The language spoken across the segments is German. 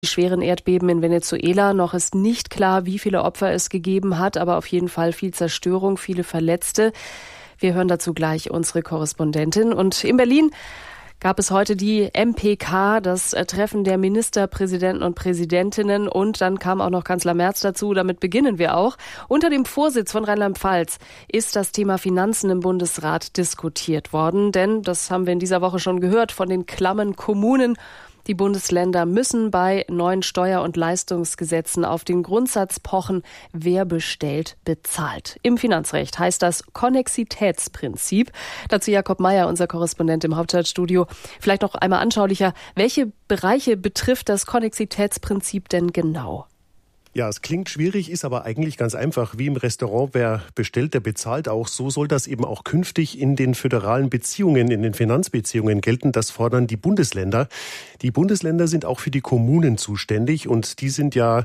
Die schweren Erdbeben in Venezuela. Noch ist nicht klar, wie viele Opfer es gegeben hat, aber auf jeden Fall viel Zerstörung, viele Verletzte. Wir hören dazu gleich unsere Korrespondentin. Und in Berlin gab es heute die MPK, das Treffen der Ministerpräsidenten und Präsidentinnen. Und dann kam auch noch Kanzler Merz dazu. Damit beginnen wir auch. Unter dem Vorsitz von Rheinland-Pfalz ist das Thema Finanzen im Bundesrat diskutiert worden. Denn, das haben wir in dieser Woche schon gehört, von den klammen Kommunen. Die Bundesländer müssen bei neuen Steuer- und Leistungsgesetzen auf den Grundsatz pochen, wer bestellt, bezahlt. Im Finanzrecht heißt das Konnexitätsprinzip. Dazu Jakob Mayer, unser Korrespondent im Hauptstadtstudio. Vielleicht noch einmal anschaulicher, welche Bereiche betrifft das Konnexitätsprinzip denn genau? Ja, es klingt schwierig, ist aber eigentlich ganz einfach. Wie im Restaurant, wer bestellt, der bezahlt auch. So soll das eben auch künftig in den föderalen Beziehungen, in den Finanzbeziehungen gelten. Das fordern die Bundesländer. Die Bundesländer sind auch für die Kommunen zuständig und die sind ja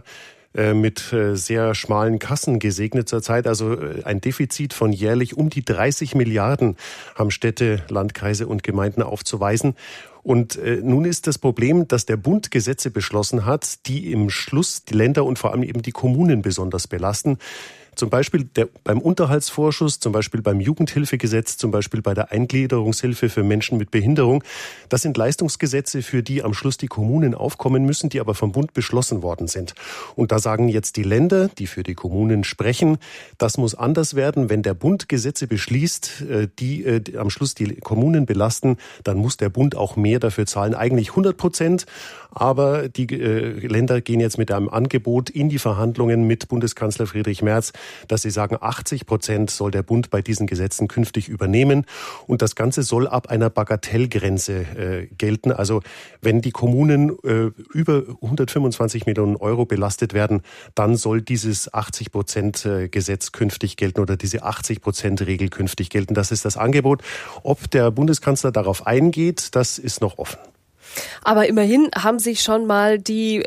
mit sehr schmalen Kassen gesegnet zurzeit. Also ein Defizit von jährlich um die 30 Milliarden haben Städte, Landkreise und Gemeinden aufzuweisen. Und nun ist das Problem, dass der Bund Gesetze beschlossen hat, die im Schluss die Länder und vor allem eben die Kommunen besonders belasten. Zum Beispiel beim Unterhaltsvorschuss, zum Beispiel beim Jugendhilfegesetz, zum Beispiel bei der Eingliederungshilfe für Menschen mit Behinderung. Das sind Leistungsgesetze, für die am Schluss die Kommunen aufkommen müssen, die aber vom Bund beschlossen worden sind. Und da sagen jetzt die Länder, die für die Kommunen sprechen, das muss anders werden. Wenn der Bund Gesetze beschließt, die am Schluss die Kommunen belasten, dann muss der Bund auch mehr dafür zahlen. Eigentlich 100%. Aber die Länder gehen jetzt mit einem Angebot in die Verhandlungen mit Bundeskanzler Friedrich Merz, dass sie sagen, 80% soll der Bund bei diesen Gesetzen künftig übernehmen. Und das Ganze soll ab einer Bagatellgrenze gelten. Also wenn die Kommunen über 125 Millionen Euro belastet werden, dann soll dieses 80% Gesetz künftig gelten oder diese 80% Regel künftig gelten. Das ist das Angebot. Ob der Bundeskanzler darauf eingeht, das ist noch offen. Aber immerhin haben sich schon mal die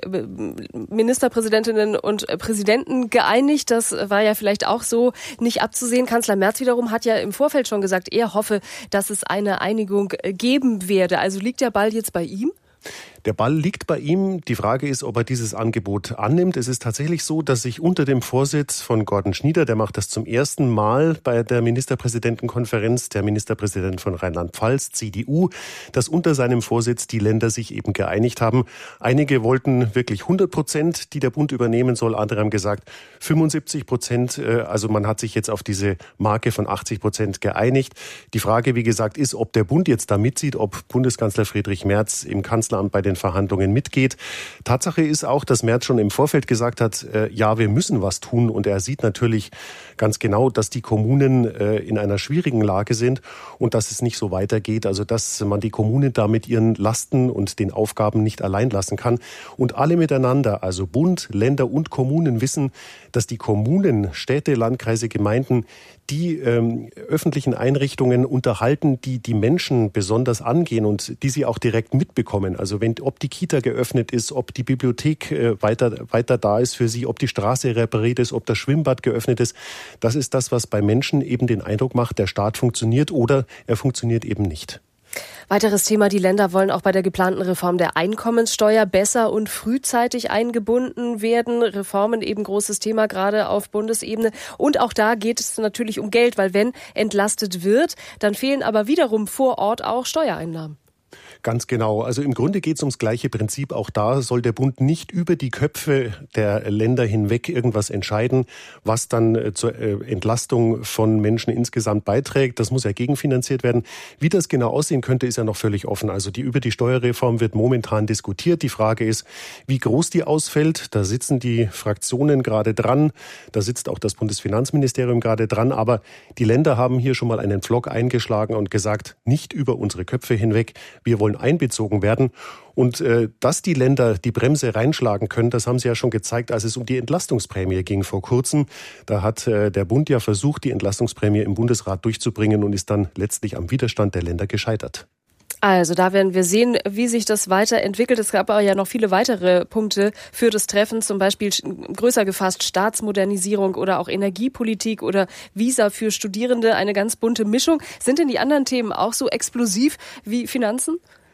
Ministerpräsidentinnen und Präsidenten geeinigt. Das war ja vielleicht auch so nicht abzusehen. Kanzler Merz wiederum hat ja im Vorfeld schon gesagt, er hoffe, dass es eine Einigung geben werde. Also liegt der Ball jetzt bei ihm? Der Ball liegt bei ihm. Die Frage ist, ob er dieses Angebot annimmt. Es ist tatsächlich so, dass sich unter dem Vorsitz von Gordon Schnieder, der macht das zum ersten Mal bei der Ministerpräsidentenkonferenz, der Ministerpräsident von Rheinland-Pfalz, CDU, dass unter seinem Vorsitz die Länder sich eben geeinigt haben. Einige wollten wirklich 100%, die der Bund übernehmen soll. Andere haben gesagt 75%. Also man hat sich jetzt auf diese Marke von 80% geeinigt. Die Frage, wie gesagt, ist, ob der Bund jetzt da mitzieht, ob Bundeskanzler Friedrich Merz im Kanzleramt bei den Verhandlungen mitgeht. Tatsache ist auch, dass Merz schon im Vorfeld gesagt hat, ja, wir müssen was tun. Und er sieht natürlich ganz genau, dass die Kommunen in einer schwierigen Lage sind und dass es nicht so weitergeht. Also dass man die Kommunen da mit ihren Lasten und den Aufgaben nicht allein lassen kann. Und alle miteinander, also Bund, Länder und Kommunen, wissen, dass die Kommunen, Städte, Landkreise, Gemeinden, die öffentlichen Einrichtungen unterhalten, die die Menschen besonders angehen und die sie auch direkt mitbekommen. Also ob die Kita geöffnet ist, ob die Bibliothek weiter da ist für sie, ob die Straße repariert ist, ob das Schwimmbad geöffnet ist. Das ist das, was bei Menschen eben den Eindruck macht, der Staat funktioniert oder er funktioniert eben nicht. Weiteres Thema, die Länder wollen auch bei der geplanten Reform der Einkommenssteuer besser und frühzeitig eingebunden werden. Reformen eben großes Thema, gerade auf Bundesebene. Und auch da geht es natürlich um Geld, weil wenn entlastet wird, dann fehlen aber wiederum vor Ort auch Steuereinnahmen. Ganz genau. Also im Grunde geht es ums gleiche Prinzip. Auch da soll der Bund nicht über die Köpfe der Länder hinweg irgendwas entscheiden, was dann zur Entlastung von Menschen insgesamt beiträgt. Das muss ja gegenfinanziert werden. Wie das genau aussehen könnte, ist ja noch völlig offen. Also über die Steuerreform wird momentan diskutiert. Die Frage ist, wie groß die ausfällt. Da sitzen die Fraktionen gerade dran. Da sitzt auch das Bundesfinanzministerium gerade dran. Aber die Länder haben hier schon mal einen Pflock eingeschlagen und gesagt, nicht über unsere Köpfe hinweg. Wir wollen einbezogen werden. Und dass die Länder die Bremse reinschlagen können, das haben sie ja schon gezeigt, als es um die Entlastungsprämie ging vor kurzem. Da hat der Bund ja versucht, die Entlastungsprämie im Bundesrat durchzubringen und ist dann letztlich am Widerstand der Länder gescheitert. Also da werden wir sehen, wie sich das weiterentwickelt. Es gab aber ja noch viele weitere Punkte für das Treffen, zum Beispiel größer gefasst Staatsmodernisierung oder auch Energiepolitik oder Visa für Studierende, eine ganz bunte Mischung. Sind denn die anderen Themen auch so explosiv wie Finanzen?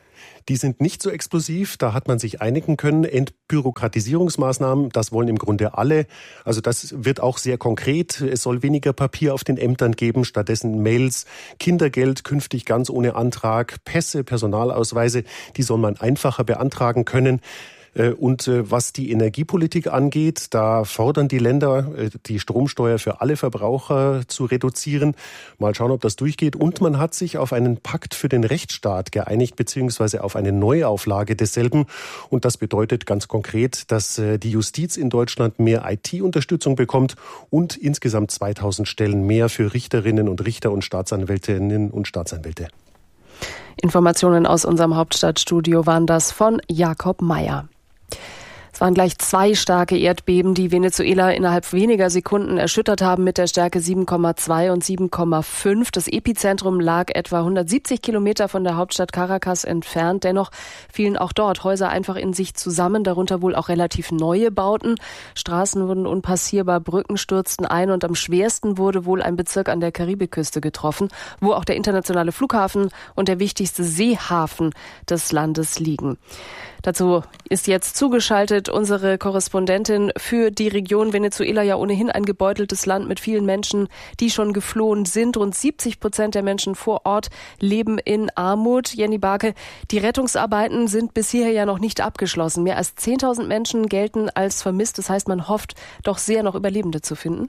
Die sind nicht so explosiv, da hat man sich einigen können. Entbürokratisierungsmaßnahmen, das wollen im Grunde alle. Also das wird auch sehr konkret. Es soll weniger Papier auf den Ämtern geben, stattdessen Mails, Kindergeld künftig ganz ohne Antrag, Pässe, Personalausweise, die soll man einfacher beantragen können. Und was die Energiepolitik angeht, da fordern die Länder, die Stromsteuer für alle Verbraucher zu reduzieren. Mal schauen, ob das durchgeht. Und man hat sich auf einen Pakt für den Rechtsstaat geeinigt, beziehungsweise auf eine Neuauflage desselben. Und das bedeutet ganz konkret, dass die Justiz in Deutschland mehr IT-Unterstützung bekommt und insgesamt 2000 Stellen mehr für Richterinnen und Richter und Staatsanwältinnen und Staatsanwälte. Informationen aus unserem Hauptstadtstudio waren das von Jakob Meyer. Es waren gleich 2 starke Erdbeben, die Venezuela innerhalb weniger Sekunden erschüttert haben mit der Stärke 7,2 und 7,5. Das Epizentrum lag etwa 170 Kilometer von der Hauptstadt Caracas entfernt. Dennoch fielen auch dort Häuser einfach in sich zusammen, darunter wohl auch relativ neue Bauten. Straßen wurden unpassierbar, Brücken stürzten ein und am schwersten wurde wohl ein Bezirk an der Karibikküste getroffen, wo auch der internationale Flughafen und der wichtigste Seehafen des Landes liegen. Dazu ist jetzt zugeschaltet unsere Korrespondentin für die Region Venezuela, ja ohnehin ein gebeuteltes Land mit vielen Menschen, die schon geflohen sind. Rund 70% der Menschen vor Ort leben in Armut. Jenny Barke, die Rettungsarbeiten sind bisher ja noch nicht abgeschlossen. Mehr als 10.000 Menschen gelten als vermisst. Das heißt, man hofft doch sehr, noch Überlebende zu finden.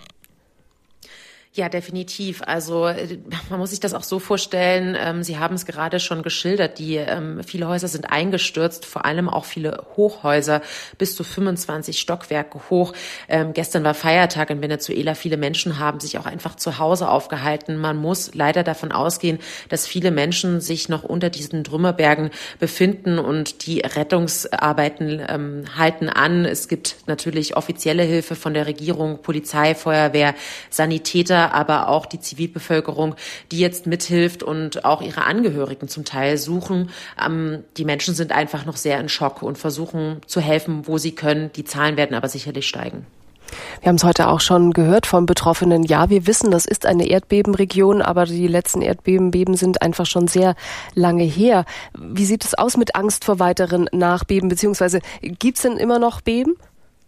Ja, definitiv. Also man muss sich das auch so vorstellen, Sie haben es gerade schon geschildert, viele Häuser sind eingestürzt, vor allem auch viele Hochhäuser bis zu 25 Stockwerke hoch. Gestern war Feiertag in Venezuela, viele Menschen haben sich auch einfach zu Hause aufgehalten. Man muss leider davon ausgehen, dass viele Menschen sich noch unter diesen Trümmerbergen befinden und die Rettungsarbeiten halten an. Es gibt natürlich offizielle Hilfe von der Regierung, Polizei, Feuerwehr, Sanitäter, aber auch die Zivilbevölkerung, die jetzt mithilft und auch ihre Angehörigen zum Teil suchen. Die Menschen sind einfach noch sehr in Schock und versuchen zu helfen, wo sie können. Die Zahlen werden aber sicherlich steigen. Wir haben es heute auch schon gehört vom Betroffenen. Ja, wir wissen, das ist eine Erdbebenregion, aber die letzten Erdbeben sind einfach schon sehr lange her. Wie sieht es aus mit Angst vor weiteren Nachbeben, beziehungsweise gibt es denn immer noch Beben?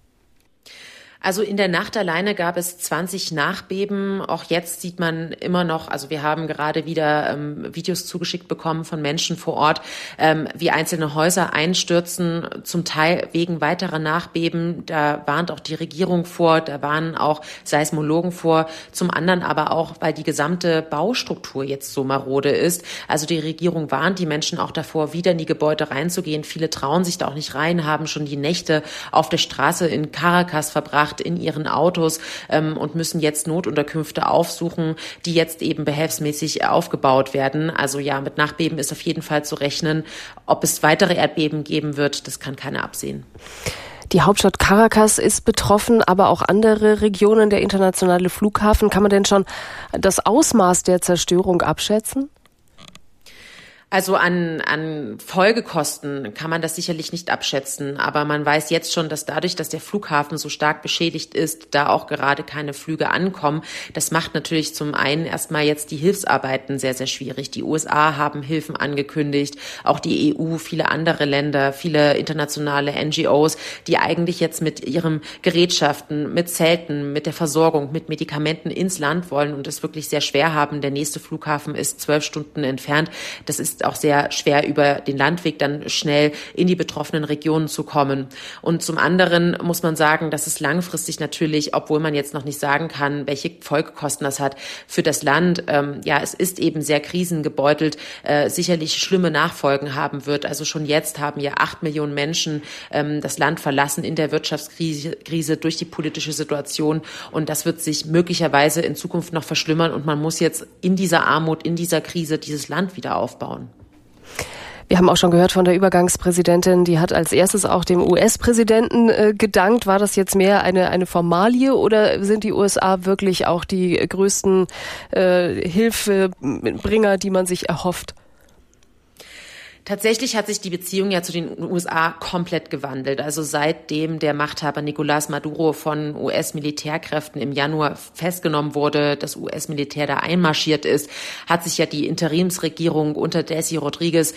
Also in der Nacht alleine gab es 20 Nachbeben. Auch jetzt sieht man immer noch, also wir haben gerade wieder Videos zugeschickt bekommen von Menschen vor Ort, wie einzelne Häuser einstürzen, zum Teil wegen weiterer Nachbeben. Da warnt auch die Regierung vor, da warnen auch Seismologen vor. Zum anderen aber auch, weil die gesamte Baustruktur jetzt so marode ist. Also die Regierung warnt die Menschen auch davor, wieder in die Gebäude reinzugehen. Viele trauen sich da auch nicht rein, haben schon die Nächte auf der Straße in Caracas verbracht, in ihren Autos und müssen jetzt Notunterkünfte aufsuchen, die jetzt eben behelfsmäßig aufgebaut werden. Also ja, mit Nachbeben ist auf jeden Fall zu rechnen. Ob es weitere Erdbeben geben wird, das kann keiner absehen. Die Hauptstadt Caracas ist betroffen, aber auch andere Regionen, der internationale Flughafen. Kann man denn schon das Ausmaß der Zerstörung abschätzen? Also an Folgekosten kann man das sicherlich nicht abschätzen, aber man weiß jetzt schon, dass dadurch, dass der Flughafen so stark beschädigt ist, da auch gerade keine Flüge ankommen. Das macht natürlich zum einen erstmal jetzt die Hilfsarbeiten sehr, sehr schwierig. Die USA haben Hilfen angekündigt, auch die EU, viele andere Länder, viele internationale NGOs, die eigentlich jetzt mit ihren Gerätschaften, mit Zelten, mit der Versorgung, mit Medikamenten ins Land wollen und es wirklich sehr schwer haben. Der nächste Flughafen ist 12 Stunden entfernt. Das ist auch sehr schwer, über den Landweg dann schnell in die betroffenen Regionen zu kommen. Und zum anderen muss man sagen, dass es langfristig natürlich, obwohl man jetzt noch nicht sagen kann, welche Folgekosten das hat für das Land, es ist eben sehr krisengebeutelt, sicherlich schlimme Nachfolgen haben wird. Also schon jetzt haben ja 8 Millionen Menschen das Land verlassen in der Wirtschaftskrise durch die politische Situation. Und das wird sich möglicherweise in Zukunft noch verschlimmern. Und man muss jetzt in dieser Armut, in dieser Krise dieses Land wieder aufbauen. Wir haben auch schon gehört von der Übergangspräsidentin, die hat als erstes auch dem US-Präsidenten gedankt. War das jetzt mehr eine Formalie oder sind die USA wirklich auch die größten Hilfebringer, die man sich erhofft? Tatsächlich hat sich die Beziehung ja zu den USA komplett gewandelt. Also seitdem der Machthaber Nicolás Maduro von US-Militärkräften im Januar festgenommen wurde, das US-Militär da einmarschiert ist, hat sich ja die Interimsregierung unter Desi Rodriguez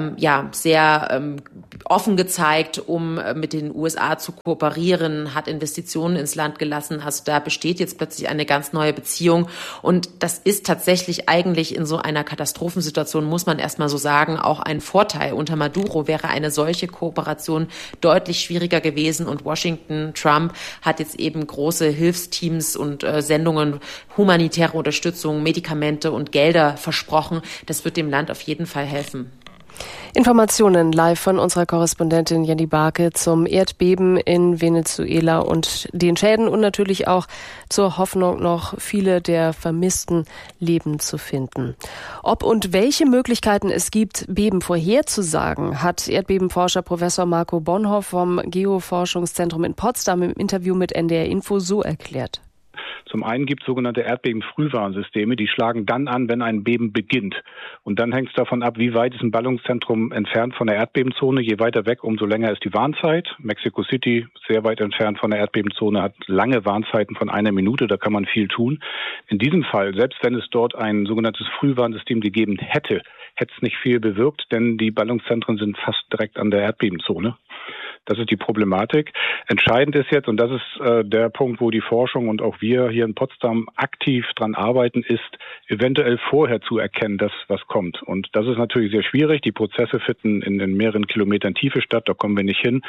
sehr offen gezeigt, um mit den USA zu kooperieren, hat Investitionen ins Land gelassen. Also da besteht jetzt plötzlich eine ganz neue Beziehung. Und das ist tatsächlich eigentlich in so einer Katastrophensituation, muss man erstmal so sagen, auch ein Vorteil. Unter Maduro wäre eine solche Kooperation deutlich schwieriger gewesen und Washington, Trump hat jetzt eben große Hilfsteams und Sendungen, humanitäre Unterstützung, Medikamente und Gelder versprochen. Das wird dem Land auf jeden Fall helfen. Informationen live von unserer Korrespondentin Jenny Barke zum Erdbeben in Venezuela und den Schäden und natürlich auch zur Hoffnung, noch viele der Vermissten leben zu finden. Ob und welche Möglichkeiten es gibt, Beben vorherzusagen, hat Erdbebenforscher Professor Marco Bonhoff vom Geoforschungszentrum in Potsdam im Interview mit NDR Info so erklärt. Zum einen gibt es sogenannte Erdbeben-Frühwarnsysteme, die schlagen dann an, wenn ein Beben beginnt. Und dann hängt es davon ab, wie weit ist ein Ballungszentrum entfernt von der Erdbebenzone. Je weiter weg, umso länger ist die Warnzeit. Mexico City, sehr weit entfernt von der Erdbebenzone, hat lange Warnzeiten von 1 Minute, da kann man viel tun. In diesem Fall, selbst wenn es dort ein sogenanntes Frühwarnsystem gegeben hätte, hätte es nicht viel bewirkt, denn die Ballungszentren sind fast direkt an der Erdbebenzone. Das ist die Problematik. Entscheidend ist jetzt, und das ist der Punkt, wo die Forschung und auch wir hier in Potsdam aktiv dran arbeiten, ist eventuell vorher zu erkennen, dass was kommt. Und das ist natürlich sehr schwierig. Die Prozesse finden in mehreren Kilometern Tiefe statt, da kommen wir nicht hin.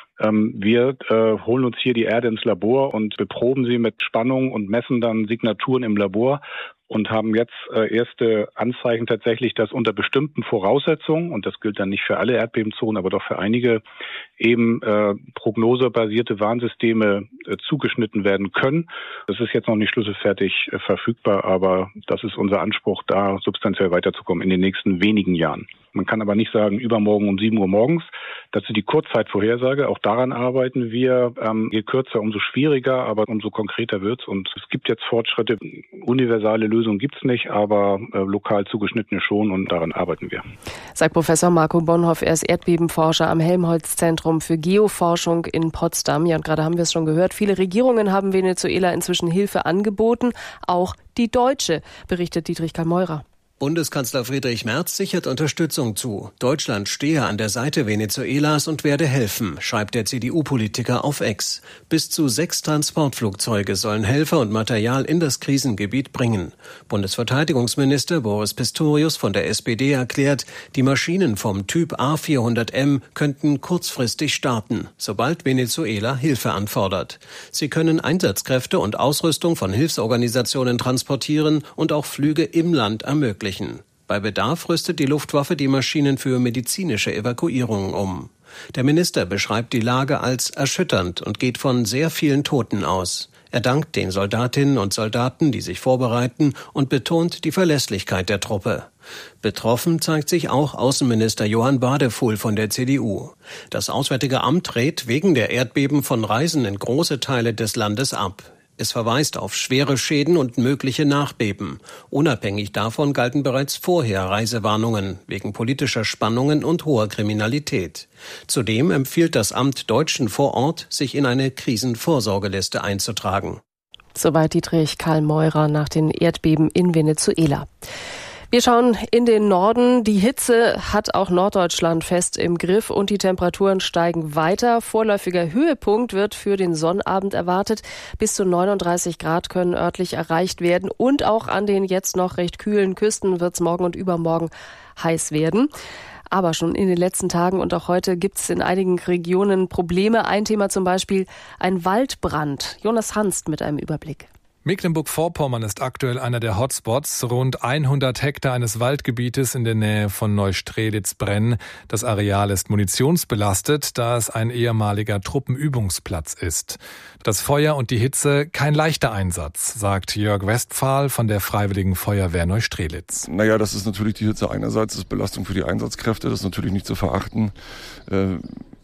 Wir holen uns hier die Erde ins Labor und beproben sie mit Spannung und messen dann Signaturen im Labor und haben jetzt erste Anzeichen tatsächlich, dass unter bestimmten Voraussetzungen, und das gilt dann nicht für alle Erdbebenzonen, aber doch für einige, eben prognosebasierte Warnsysteme zugeschnitten werden können. Das ist jetzt noch nicht schlüsselfertig verfügbar, aber das ist unser Anspruch, da substanziell weiterzukommen in den nächsten wenigen Jahren. Man kann aber nicht sagen, übermorgen um 7 Uhr morgens. Das ist die Kurzzeitvorhersage. Auch daran arbeiten wir. Je kürzer, umso schwieriger, aber umso konkreter wird's. Und es gibt jetzt Fortschritte. Universale Lösungen gibt's nicht, aber lokal zugeschnittene schon, und daran arbeiten wir. Sagt Professor Marco Bonhoff, er ist Erdbebenforscher am Helmholtz-Zentrum für Geoforschung in Potsdam. Ja, und gerade haben wir es schon gehört. Viele Regierungen haben Venezuela inzwischen Hilfe angeboten. Auch die deutsche, berichtet Dietrich Kalmeurer. Bundeskanzler Friedrich Merz sichert Unterstützung zu. Deutschland stehe an der Seite Venezuelas und werde helfen, schreibt der CDU-Politiker auf X. Bis zu 6 Transportflugzeuge sollen Helfer und Material in das Krisengebiet bringen. Bundesverteidigungsminister Boris Pistorius von der SPD erklärt, die Maschinen vom Typ A400M könnten kurzfristig starten, sobald Venezuela Hilfe anfordert. Sie können Einsatzkräfte und Ausrüstung von Hilfsorganisationen transportieren und auch Flüge im Land ermöglichen. Bei Bedarf rüstet die Luftwaffe die Maschinen für medizinische Evakuierungen um. Der Minister beschreibt die Lage als erschütternd und geht von sehr vielen Toten aus. Er dankt den Soldatinnen und Soldaten, die sich vorbereiten, und betont die Verlässlichkeit der Truppe. Betroffen zeigt sich auch Außenminister Johann Badefuhl von der CDU. Das Auswärtige Amt rät wegen der Erdbeben von Reisen in große Teile des Landes ab. Es verweist auf schwere Schäden und mögliche Nachbeben. Unabhängig davon galten bereits vorher Reisewarnungen wegen politischer Spannungen und hoher Kriminalität. Zudem empfiehlt das Amt Deutschen vor Ort, sich in eine Krisenvorsorgeliste einzutragen. Soweit Dietrich Kalmeurer nach den Erdbeben in Venezuela. Wir schauen in den Norden. Die Hitze hat auch Norddeutschland fest im Griff und die Temperaturen steigen weiter. Vorläufiger Höhepunkt wird für den Sonnabend erwartet. Bis zu 39 Grad können örtlich erreicht werden. Und auch an den jetzt noch recht kühlen Küsten wird es morgen und übermorgen heiß werden. Aber schon in den letzten Tagen und auch heute gibt es in einigen Regionen Probleme. Ein Thema zum Beispiel ein Waldbrand. Jonas Hanst mit einem Überblick. Mecklenburg-Vorpommern ist aktuell einer der Hotspots. Rund 100 Hektar eines Waldgebietes in der Nähe von Neustrelitz brennen. Das Areal ist munitionsbelastet, da es ein ehemaliger Truppenübungsplatz ist. Das Feuer und die Hitze kein leichter Einsatz, sagt Jörg Westphal von der Freiwilligen Feuerwehr Neustrelitz. Naja, das ist natürlich die Hitze einerseits, das ist Belastung für die Einsatzkräfte, das ist natürlich nicht zu verachten.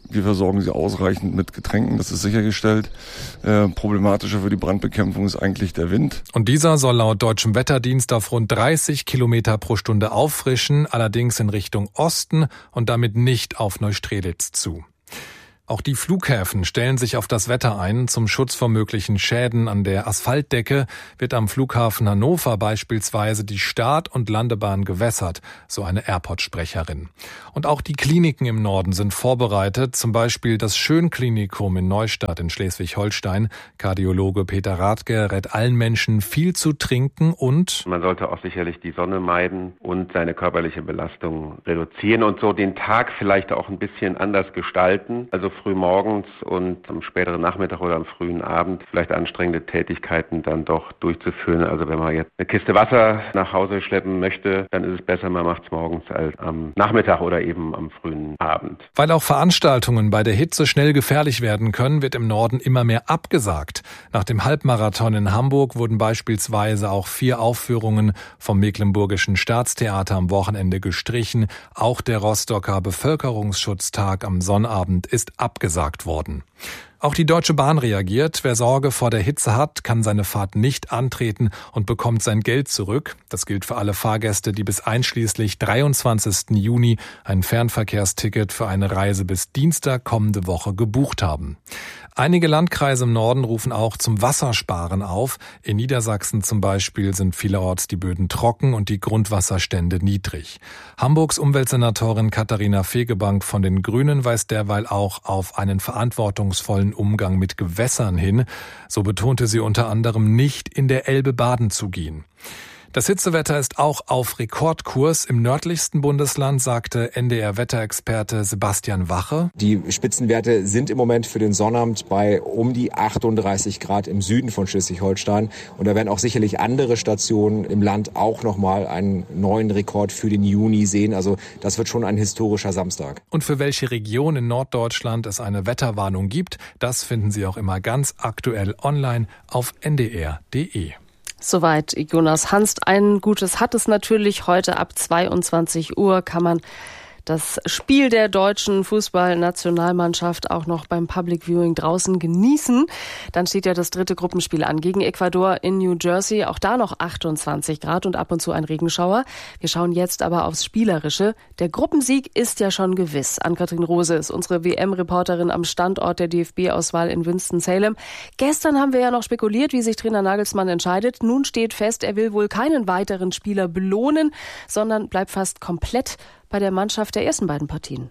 Wir versorgen sie ausreichend mit Getränken, das ist sichergestellt. Problematischer für die Brandbekämpfung ist eigentlich der Wind. Und dieser soll laut deutschem Wetterdienst auf rund 30 Kilometer pro Stunde auffrischen, allerdings in Richtung Osten und damit nicht auf Neustrelitz zu. Auch die Flughäfen stellen sich auf das Wetter ein. Zum Schutz vor möglichen Schäden an der Asphaltdecke wird am Flughafen Hannover beispielsweise die Start- und Landebahn gewässert, so eine Airport-Sprecherin. Und auch die Kliniken im Norden sind vorbereitet, zum Beispiel das Schönklinikum in Neustadt in Schleswig-Holstein. Kardiologe Peter Rathke rät allen Menschen, viel zu trinken und man sollte auch sicherlich die Sonne meiden und seine körperliche Belastung reduzieren und so den Tag vielleicht auch ein bisschen anders gestalten. Also früh morgens und am späteren Nachmittag oder am frühen Abend vielleicht anstrengende Tätigkeiten dann doch durchzuführen. Also wenn man jetzt eine Kiste Wasser nach Hause schleppen möchte, dann ist es besser, man macht es morgens als am Nachmittag oder eben am frühen Abend. Weil auch Veranstaltungen bei der Hitze schnell gefährlich werden können, wird im Norden immer mehr abgesagt. Nach dem Halbmarathon in Hamburg wurden beispielsweise auch 4 Aufführungen vom Mecklenburgischen Staatstheater am Wochenende gestrichen. Auch der Rostocker Bevölkerungsschutztag am Sonnabend ist abgesagt worden. Auch die Deutsche Bahn reagiert. Wer Sorge vor der Hitze hat, kann seine Fahrt nicht antreten und bekommt sein Geld zurück. Das gilt für alle Fahrgäste, die bis einschließlich 23. Juni ein Fernverkehrsticket für eine Reise bis Dienstag kommende Woche gebucht haben. Einige Landkreise im Norden rufen auch zum Wassersparen auf. In Niedersachsen zum Beispiel sind vielerorts die Böden trocken und die Grundwasserstände niedrig. Hamburgs Umweltsenatorin Katharina Fegebank von den Grünen weist derweil auch auf einen verantwortungsvollen Umgang mit Gewässern hin. So betonte sie unter anderem, nicht in der Elbe baden zu gehen. Das Hitzewetter ist auch auf Rekordkurs. Im nördlichsten Bundesland, sagte NDR-Wetterexperte Sebastian Wache. Die Spitzenwerte sind im Moment für den Sonnabend bei um die 38 Grad im Süden von Schleswig-Holstein. Und da werden auch sicherlich andere Stationen im Land auch nochmal einen neuen Rekord für den Juni sehen. Also das wird schon ein historischer Samstag. Und für welche Region in Norddeutschland es eine Wetterwarnung gibt, das finden Sie auch immer ganz aktuell online auf ndr.de. Soweit Jonas Hanst. Ein Gutes hat es natürlich. Heute ab 22 Uhr kann man das Spiel der deutschen Fußballnationalmannschaft auch noch beim Public Viewing draußen genießen. Dann steht ja das 3. Gruppenspiel an gegen Ecuador in New Jersey. Auch da noch 28 Grad und ab und zu ein Regenschauer. Wir schauen jetzt aber aufs Spielerische. Der Gruppensieg ist ja schon gewiss. Ann-Kathrin Rose ist unsere WM-Reporterin am Standort der DFB-Auswahl in Winston-Salem. Gestern haben wir ja noch spekuliert, wie sich Trainer Nagelsmann entscheidet. Nun steht fest, er will wohl keinen weiteren Spieler belohnen, sondern bleibt fast komplett bei der Mannschaft der ersten beiden Partien.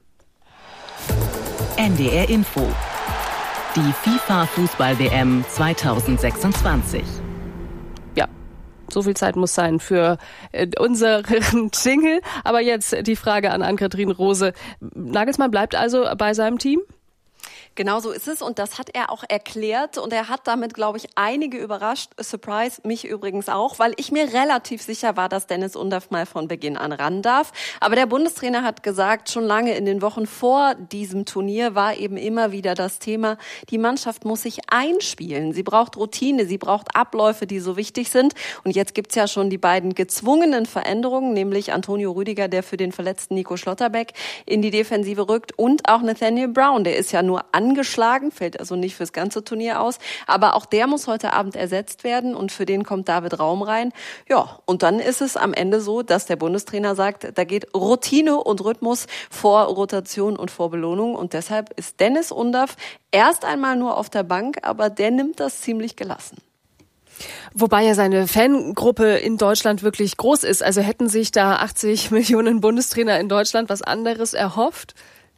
NDR Info. Die FIFA-Fußball-WM 2026. Ja, so viel Zeit muss sein für unseren Jingle. Aber jetzt die Frage an Ann-Kathrin Rose. Nagelsmann bleibt also bei seinem Team? Genau so ist es und das hat er auch erklärt und er hat damit, glaube ich, einige überrascht. Surprise, mich übrigens auch, weil ich mir relativ sicher war, dass Dennis Undaff mal von Beginn an ran darf. Aber der Bundestrainer hat gesagt, schon lange in den Wochen vor diesem Turnier war eben immer wieder das Thema, die Mannschaft muss sich einspielen. Sie braucht Routine, sie braucht Abläufe, die so wichtig sind. Und jetzt gibt's ja schon die beiden gezwungenen Veränderungen, nämlich Antonio Rüdiger, der für den verletzten Nico Schlotterbeck in die Defensive rückt und auch Nathaniel Brown, der ist ja nur angeschlagen, fällt also nicht fürs ganze Turnier aus. Aber auch der muss heute Abend ersetzt werden und für den kommt David Raum rein. Ja, und dann ist es am Ende so, dass der Bundestrainer sagt, da geht Routine und Rhythmus vor Rotation und vor Belohnung. Und deshalb ist Dennis Undaff erst einmal nur auf der Bank, aber der nimmt das ziemlich gelassen. Wobei ja seine Fangruppe in Deutschland wirklich groß ist. Also hätten sich da 80 Millionen Bundestrainer in Deutschland was anderes erhofft?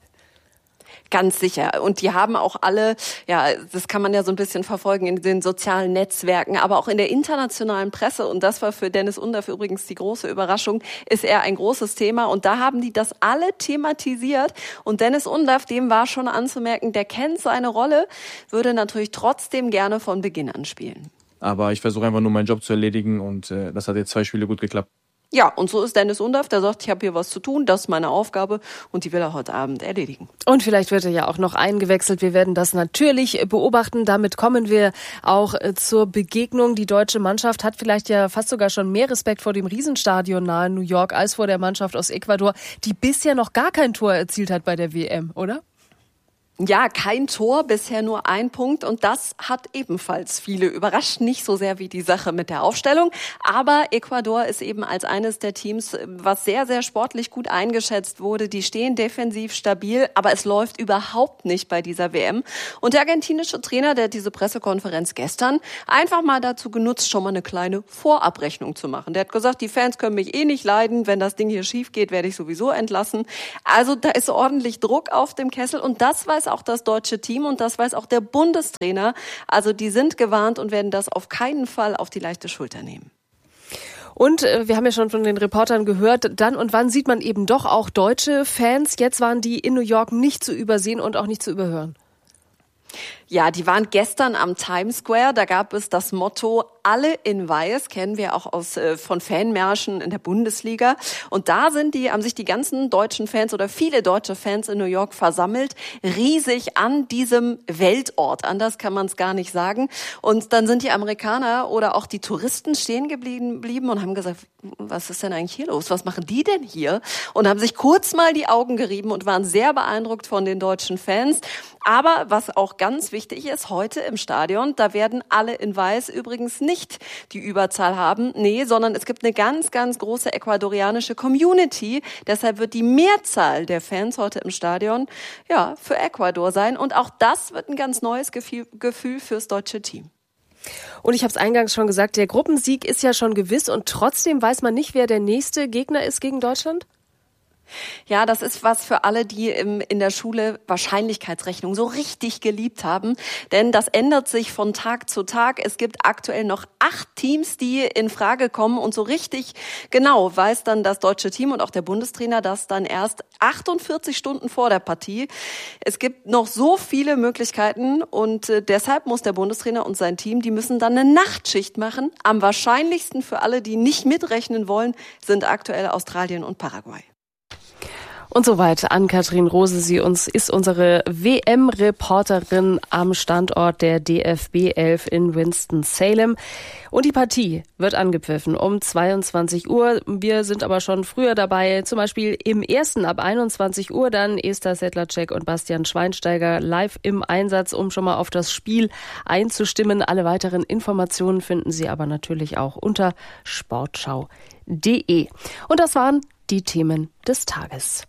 Ganz sicher. Und die haben auch alle, ja, das kann man ja so ein bisschen verfolgen in den sozialen Netzwerken, aber auch in der internationalen Presse. Und das war für Dennis Undaff übrigens die große Überraschung, ist er ein großes Thema. Und da haben die das alle thematisiert. Und Dennis Undaff, dem war schon anzumerken, der kennt seine Rolle, würde natürlich trotzdem gerne von Beginn an spielen. Aber ich versuche einfach nur meinen Job zu erledigen und das hat jetzt 2 Spiele gut geklappt. Ja, und so ist Dennis Undaff, der sagt, ich habe hier was zu tun, das ist meine Aufgabe und die will er heute Abend erledigen. Und vielleicht wird er ja auch noch eingewechselt. Wir werden das natürlich beobachten. Damit kommen wir auch zur Begegnung. Die deutsche Mannschaft hat vielleicht ja fast sogar schon mehr Respekt vor dem Riesenstadion nahe New York als vor der Mannschaft aus Ecuador, die bisher noch gar kein Tor erzielt hat bei der WM, oder? Ja, kein Tor, bisher nur 1 Punkt und das hat ebenfalls viele überrascht, nicht so sehr wie die Sache mit der Aufstellung, aber Ecuador ist eben als eines der Teams, was sehr, sehr sportlich gut eingeschätzt wurde. Die stehen defensiv stabil, aber es läuft überhaupt nicht bei dieser WM und der argentinische Trainer, der hat diese Pressekonferenz gestern einfach mal dazu genutzt, schon mal eine kleine Vorabrechnung zu machen. Der hat gesagt, die Fans können mich eh nicht leiden, wenn das Ding hier schief geht, werde ich sowieso entlassen. Also da ist ordentlich Druck auf dem Kessel und das weiß auch das deutsche Team und das weiß auch der Bundestrainer. Also die sind gewarnt und werden das auf keinen Fall auf die leichte Schulter nehmen. Und wir haben ja schon von den Reportern gehört, dann und wann sieht man eben doch auch deutsche Fans. Jetzt waren die in New York nicht zu übersehen und auch nicht zu überhören. Ja, die waren gestern am Times Square. Da gab es das Motto "Alle in Weiß", kennen wir auch von Fanmärschen in der Bundesliga. Und da haben sich die ganzen deutschen Fans oder viele deutsche Fans in New York versammelt, riesig an diesem Weltort. Anders kann man es gar nicht sagen. Und dann sind die Amerikaner oder auch die Touristen stehen geblieben und haben gesagt, was ist denn eigentlich hier los? Was machen die denn hier? Und haben sich kurz mal die Augen gerieben und waren sehr beeindruckt von den deutschen Fans. Aber was auch ganz wichtig ist, heute im Stadion, da werden alle in Weiß übrigens nicht die Überzahl haben. Nee, sondern es gibt eine ganz, ganz große ecuadorianische Community. Deshalb wird die Mehrzahl der Fans heute im Stadion ja für Ecuador sein. Und auch das wird ein ganz neues Gefühl fürs deutsche Team. Und ich habe es eingangs schon gesagt, der Gruppensieg ist ja schon gewiss und trotzdem weiß man nicht, wer der nächste Gegner ist gegen Deutschland? Ja, das ist was für alle, die in der Schule Wahrscheinlichkeitsrechnung so richtig geliebt haben. Denn das ändert sich von Tag zu Tag. Es gibt aktuell noch 8 Teams, die in Frage kommen. Und so richtig genau weiß dann das deutsche Team und auch der Bundestrainer das dann erst 48 Stunden vor der Partie. Es gibt noch so viele Möglichkeiten und deshalb muss der Bundestrainer und sein Team, die müssen dann eine Nachtschicht machen. Am wahrscheinlichsten für alle, die nicht mitrechnen wollen, sind aktuell Australien und Paraguay. Und soweit Ann-Kathrin Rose. Sie ist unsere WM-Reporterin am Standort der DFB 11 in Winston-Salem. Und die Partie wird angepfiffen um 22 Uhr. Wir sind aber schon früher dabei, zum Beispiel im ersten ab 21 Uhr dann Esther Sedlacek und Bastian Schweinsteiger live im Einsatz, um schon mal auf das Spiel einzustimmen. Alle weiteren Informationen finden Sie aber natürlich auch unter sportschau.de. Und das waren die Themen des Tages.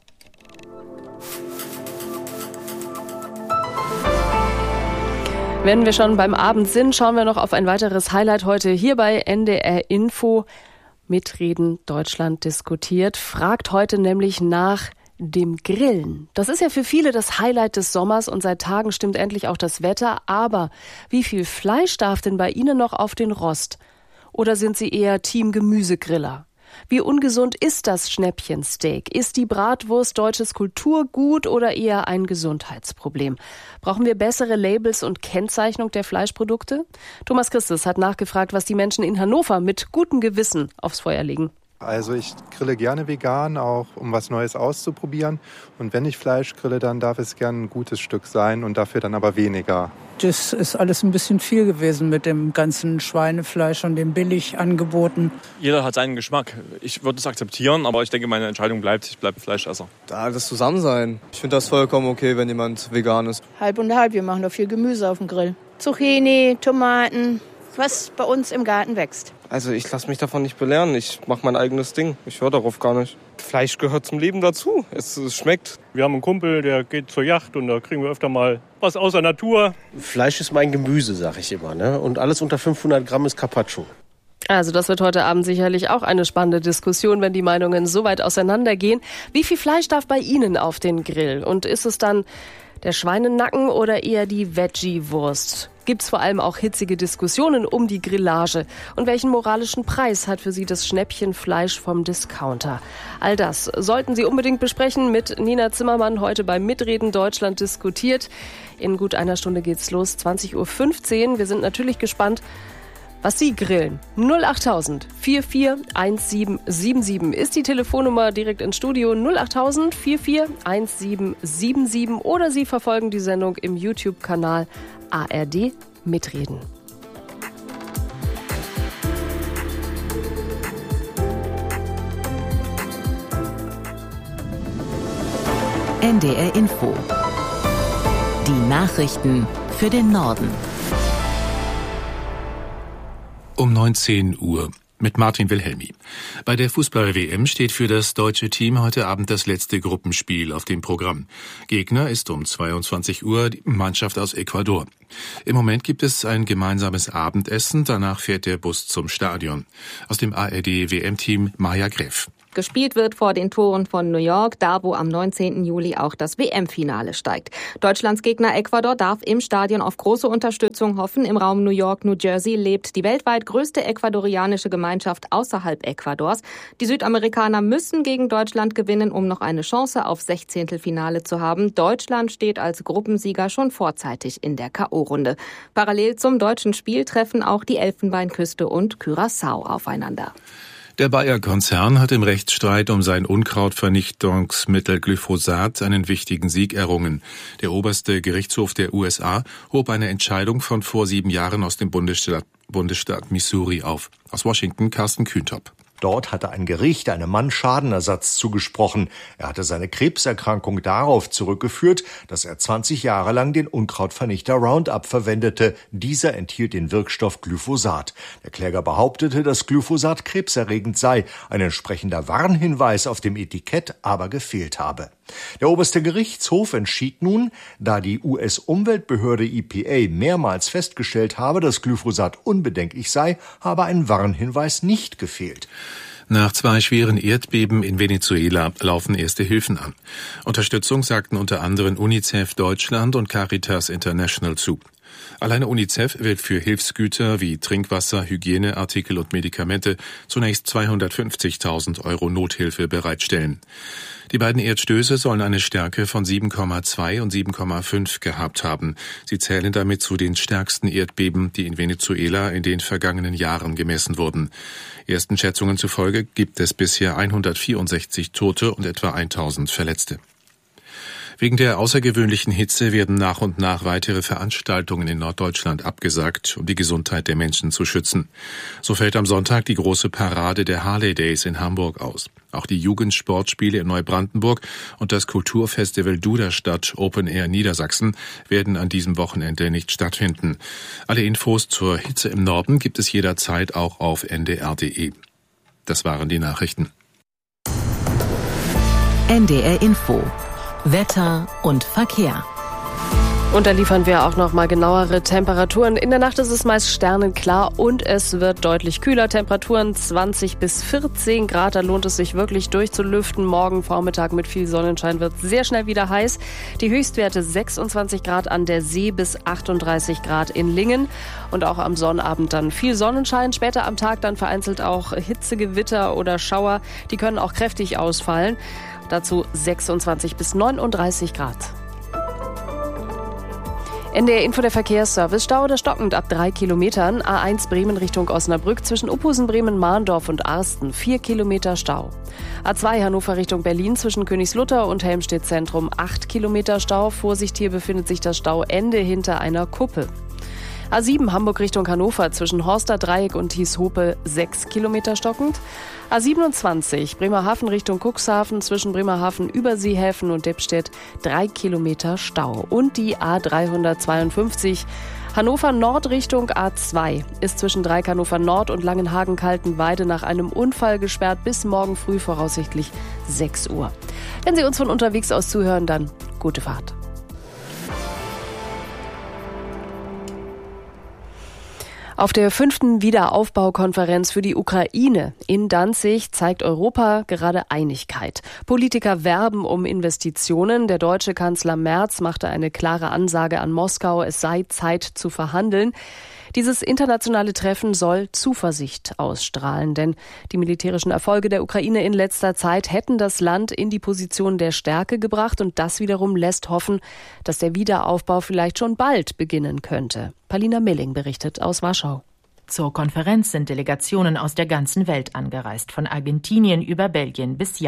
Wenn wir schon beim Abend sind, schauen wir noch auf ein weiteres Highlight heute hier bei NDR Info. Mitreden Deutschland diskutiert, fragt heute nämlich nach dem Grillen. Das ist ja für viele das Highlight des Sommers und seit Tagen stimmt endlich auch das Wetter. Aber wie viel Fleisch darf denn bei Ihnen noch auf den Rost? Oder sind Sie eher Team Gemüsegriller? Wie ungesund ist das Schnäppchensteak? Ist die Bratwurst deutsches Kulturgut oder eher ein Gesundheitsproblem? Brauchen wir bessere Labels und Kennzeichnung der Fleischprodukte? Thomas Christus hat nachgefragt, was die Menschen in Hannover mit gutem Gewissen aufs Feuer legen. Also ich grille gerne vegan, auch um was Neues auszuprobieren. Und wenn ich Fleisch grille, dann darf es gerne ein gutes Stück sein und dafür dann aber weniger. Das ist alles ein bisschen viel gewesen mit dem ganzen Schweinefleisch und den Billigangeboten. Jeder hat seinen Geschmack. Ich würde es akzeptieren, aber ich denke, meine Entscheidung bleibt, ich bleibe Fleischesser. Da das Zusammensein. Ich finde das vollkommen okay, wenn jemand vegan ist. Halb und halb, wir machen doch viel Gemüse auf dem Grill. Zucchini, Tomaten, was bei uns im Garten wächst. Also ich lasse mich davon nicht belehren. Ich mache mein eigenes Ding. Ich höre darauf gar nicht. Fleisch gehört zum Leben dazu. Es schmeckt. Wir haben einen Kumpel, der geht zur Yacht und da kriegen wir öfter mal was aus der Natur. Fleisch ist mein Gemüse, sag ich immer, ne? Und alles unter 500 Gramm ist Carpaccio. Also das wird heute Abend sicherlich auch eine spannende Diskussion, wenn die Meinungen so weit auseinandergehen. Wie viel Fleisch darf bei Ihnen auf den Grill? Und ist es dann der Schweinenacken oder eher die Veggie-Wurst? Gibt's vor allem auch hitzige Diskussionen um die Grillage? Und welchen moralischen Preis hat für Sie das Schnäppchenfleisch vom Discounter? All das sollten Sie unbedingt besprechen mit Nina Zimmermann heute beim Mitreden Deutschland diskutiert. In gut einer Stunde geht's los, 20.15 Uhr. Wir sind natürlich gespannt, was Sie grillen. 08000 441777 ist die Telefonnummer direkt ins Studio. 08000 441777 oder Sie verfolgen die Sendung im YouTube-Kanal ARD Mitreden. NDR Info. Die Nachrichten für den Norden. Um 19 Uhr mit Martin Wilhelmi. Bei der Fußball-WM steht für das deutsche Team heute Abend das letzte Gruppenspiel auf dem Programm. Gegner ist um 22 Uhr die Mannschaft aus Ecuador. Im Moment gibt es ein gemeinsames Abendessen, danach fährt der Bus zum Stadion. Aus dem ARD-WM-Team Maja Greff. Gespielt wird vor den Toren von New York, da wo am 19. Juli auch das WM-Finale steigt. Deutschlands Gegner Ecuador darf im Stadion auf große Unterstützung hoffen. Im Raum New York, New Jersey lebt die weltweit größte ecuadorianische Gemeinschaft außerhalb Ecuadors. Die Südamerikaner müssen gegen Deutschland gewinnen, um noch eine Chance auf Sechzehntelfinale zu haben. Deutschland steht als Gruppensieger schon vorzeitig in der K.O.-Runde. Parallel zum deutschen Spiel treffen auch die Elfenbeinküste und Curaçao aufeinander. Der Bayer-Konzern hat im Rechtsstreit um sein Unkrautvernichtungsmittel Glyphosat einen wichtigen Sieg errungen. Der oberste Gerichtshof der USA hob eine Entscheidung von vor 7 Jahren aus dem Bundesstaat Missouri auf. Aus Washington Carsten Kühntop. Dort hatte ein Gericht einem Mann Schadenersatz zugesprochen. Er hatte seine Krebserkrankung darauf zurückgeführt, dass er 20 Jahre lang den Unkrautvernichter Roundup verwendete. Dieser enthielt den Wirkstoff Glyphosat. Der Kläger behauptete, dass Glyphosat krebserregend sei. Ein entsprechender Warnhinweis auf dem Etikett aber gefehlt habe. Der oberste Gerichtshof entschied nun, da die US-Umweltbehörde EPA mehrmals festgestellt habe, dass Glyphosat unbedenklich sei, habe ein Warnhinweis nicht gefehlt. Nach 2 schweren Erdbeben in Venezuela laufen erste Hilfen an. Unterstützung sagten unter anderem UNICEF Deutschland und Caritas International zu. Alleine UNICEF wird für Hilfsgüter wie Trinkwasser, Hygieneartikel und Medikamente zunächst 250.000 € Nothilfe bereitstellen. Die beiden Erdstöße sollen eine Stärke von 7,2 und 7,5 gehabt haben. Sie zählen damit zu den stärksten Erdbeben, die in Venezuela in den vergangenen Jahren gemessen wurden. Ersten Schätzungen zufolge gibt es bisher 164 Tote und etwa 1000 Verletzte. Wegen der außergewöhnlichen Hitze werden nach und nach weitere Veranstaltungen in Norddeutschland abgesagt, um die Gesundheit der Menschen zu schützen. So fällt am Sonntag die große Parade der Harley Days in Hamburg aus. Auch die Jugendsportspiele in Neubrandenburg und das Kulturfestival Duderstadt Open Air Niedersachsen werden an diesem Wochenende nicht stattfinden. Alle Infos zur Hitze im Norden gibt es jederzeit auch auf ndr.de. Das waren die Nachrichten. NDR Info. Wetter und Verkehr. Und da liefern wir auch noch mal genauere Temperaturen. In der Nacht ist es meist sternenklar und es wird deutlich kühler. Temperaturen 20 bis 14 Grad. Da lohnt es sich wirklich durchzulüften. Morgen Vormittag mit viel Sonnenschein wird sehr schnell wieder heiß. Die Höchstwerte 26 Grad an der See bis 38 Grad in Lingen. Und auch am Sonnabend dann viel Sonnenschein. Später am Tag dann vereinzelt auch Hitzegewitter oder Schauer. Die können auch kräftig ausfallen. Dazu 26 bis 39 Grad. NDR Info, der Verkehrsservice. Stau oder stockend ab 3 Kilometern. A1 Bremen Richtung Osnabrück zwischen Uphusen, Bremen, Mahndorf und Arsten. 4 Kilometer Stau. A2 Hannover Richtung Berlin zwischen Königslutter und Helmstedt Zentrum. 8 Kilometer Stau. Vorsicht, hier befindet sich das Stauende hinter einer Kuppe. A7 Hamburg Richtung Hannover zwischen Horster Dreieck und Thieshope 6 Kilometer stockend. A27 Bremerhaven Richtung Cuxhaven zwischen Bremerhaven, Überseehäfen und Deppstedt 3 Kilometer Stau. Und die A352 Hannover Nord Richtung A2 ist zwischen Dreieck Hannover Nord und Langenhagen-Kaltenweide nach einem Unfall gesperrt bis morgen früh, voraussichtlich 6 Uhr. Wenn Sie uns von unterwegs aus zuhören, dann gute Fahrt. Auf der 5. Wiederaufbaukonferenz für die Ukraine in Danzig zeigt Europa gerade Einigkeit. Politiker werben um Investitionen. Der deutsche Kanzler Merz machte eine klare Ansage an Moskau, es sei Zeit zu verhandeln. Dieses internationale Treffen soll Zuversicht ausstrahlen, denn die militärischen Erfolge der Ukraine in letzter Zeit hätten das Land in die Position der Stärke gebracht und das wiederum lässt hoffen, dass der Wiederaufbau vielleicht schon bald beginnen könnte. Palina Milling berichtet aus Warschau. Zur Konferenz sind Delegationen aus der ganzen Welt angereist, von Argentinien über Belgien bis Japan.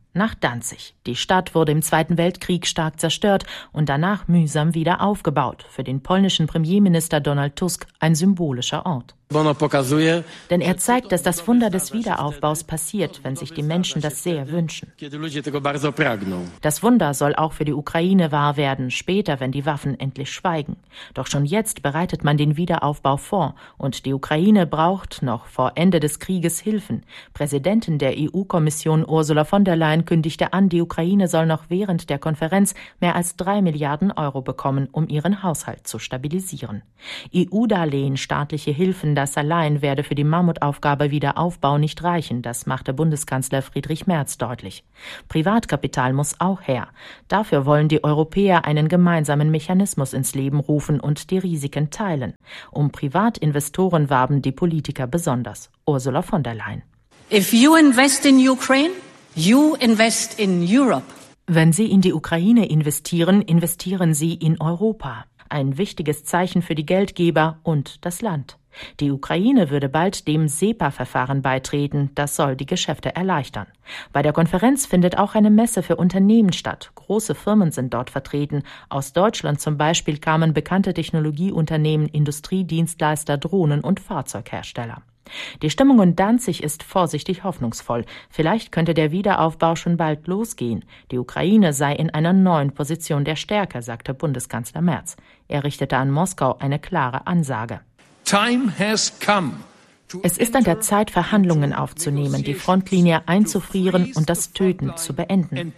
nach Danzig. Die Stadt wurde im Zweiten Weltkrieg stark zerstört und danach mühsam wieder aufgebaut. Für den polnischen Premierminister Donald Tusk ein symbolischer Ort. Denn er zeigt, dass das Wunder des Wiederaufbaus passiert, wenn sich die Menschen das sehr wünschen. Das Wunder soll auch für die Ukraine wahr werden, später, wenn die Waffen endlich schweigen. Doch schon jetzt bereitet man den Wiederaufbau vor und die Ukraine braucht noch vor Ende des Krieges Hilfen. Präsidentin der EU-Kommission Ursula von der Leyen kündigte an, die Ukraine soll noch während der Konferenz mehr als 3 Milliarden Euro bekommen, um ihren Haushalt zu stabilisieren. EU-Darlehen, staatliche Hilfen, das allein werde für die Mammutaufgabe Wiederaufbau nicht reichen, das machte Bundeskanzler Friedrich Merz deutlich. Privatkapital muss auch her. Dafür wollen die Europäer einen gemeinsamen Mechanismus ins Leben rufen und die Risiken teilen. Um Privatinvestoren warben die Politiker besonders. Ursula von der Leyen. If you invest in Ukraine, you invest in Europe. Wenn Sie in die Ukraine investieren, investieren Sie in Europa. Ein wichtiges Zeichen für die Geldgeber und das Land. Die Ukraine würde bald dem SEPA-Verfahren beitreten. Das soll die Geschäfte erleichtern. Bei der Konferenz findet auch eine Messe für Unternehmen statt. Große Firmen sind dort vertreten. Aus Deutschland zum Beispiel kamen bekannte Technologieunternehmen, Industriedienstleister, Drohnen- und Fahrzeughersteller. Die Stimmung in Danzig ist vorsichtig hoffnungsvoll. Vielleicht könnte der Wiederaufbau schon bald losgehen. Die Ukraine sei in einer neuen Position der Stärke, sagte Bundeskanzler Merz. Er richtete an Moskau eine klare Ansage. Es ist an der Zeit, Verhandlungen aufzunehmen, die Frontlinie einzufrieren und das Töten zu beenden.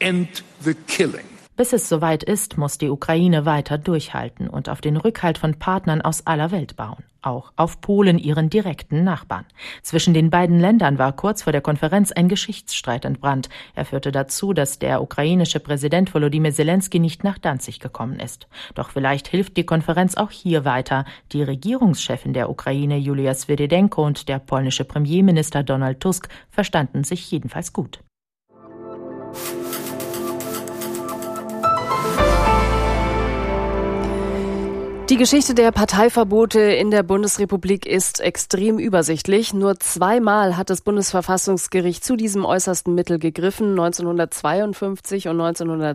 Bis es soweit ist, muss die Ukraine weiter durchhalten und auf den Rückhalt von Partnern aus aller Welt bauen. Auch auf Polen, ihren direkten Nachbarn. Zwischen den beiden Ländern war kurz vor der Konferenz ein Geschichtsstreit entbrannt. Er führte dazu, dass der ukrainische Präsident Volodymyr Zelensky nicht nach Danzig gekommen ist. Doch vielleicht hilft die Konferenz auch hier weiter. Die Regierungschefin der Ukraine, Julia Swirydenko, und der polnische Premierminister Donald Tusk verstanden sich jedenfalls gut. Die Geschichte der Parteiverbote in der Bundesrepublik ist extrem übersichtlich. Nur 2-mal hat das Bundesverfassungsgericht zu diesem äußersten Mittel gegriffen, 1952 und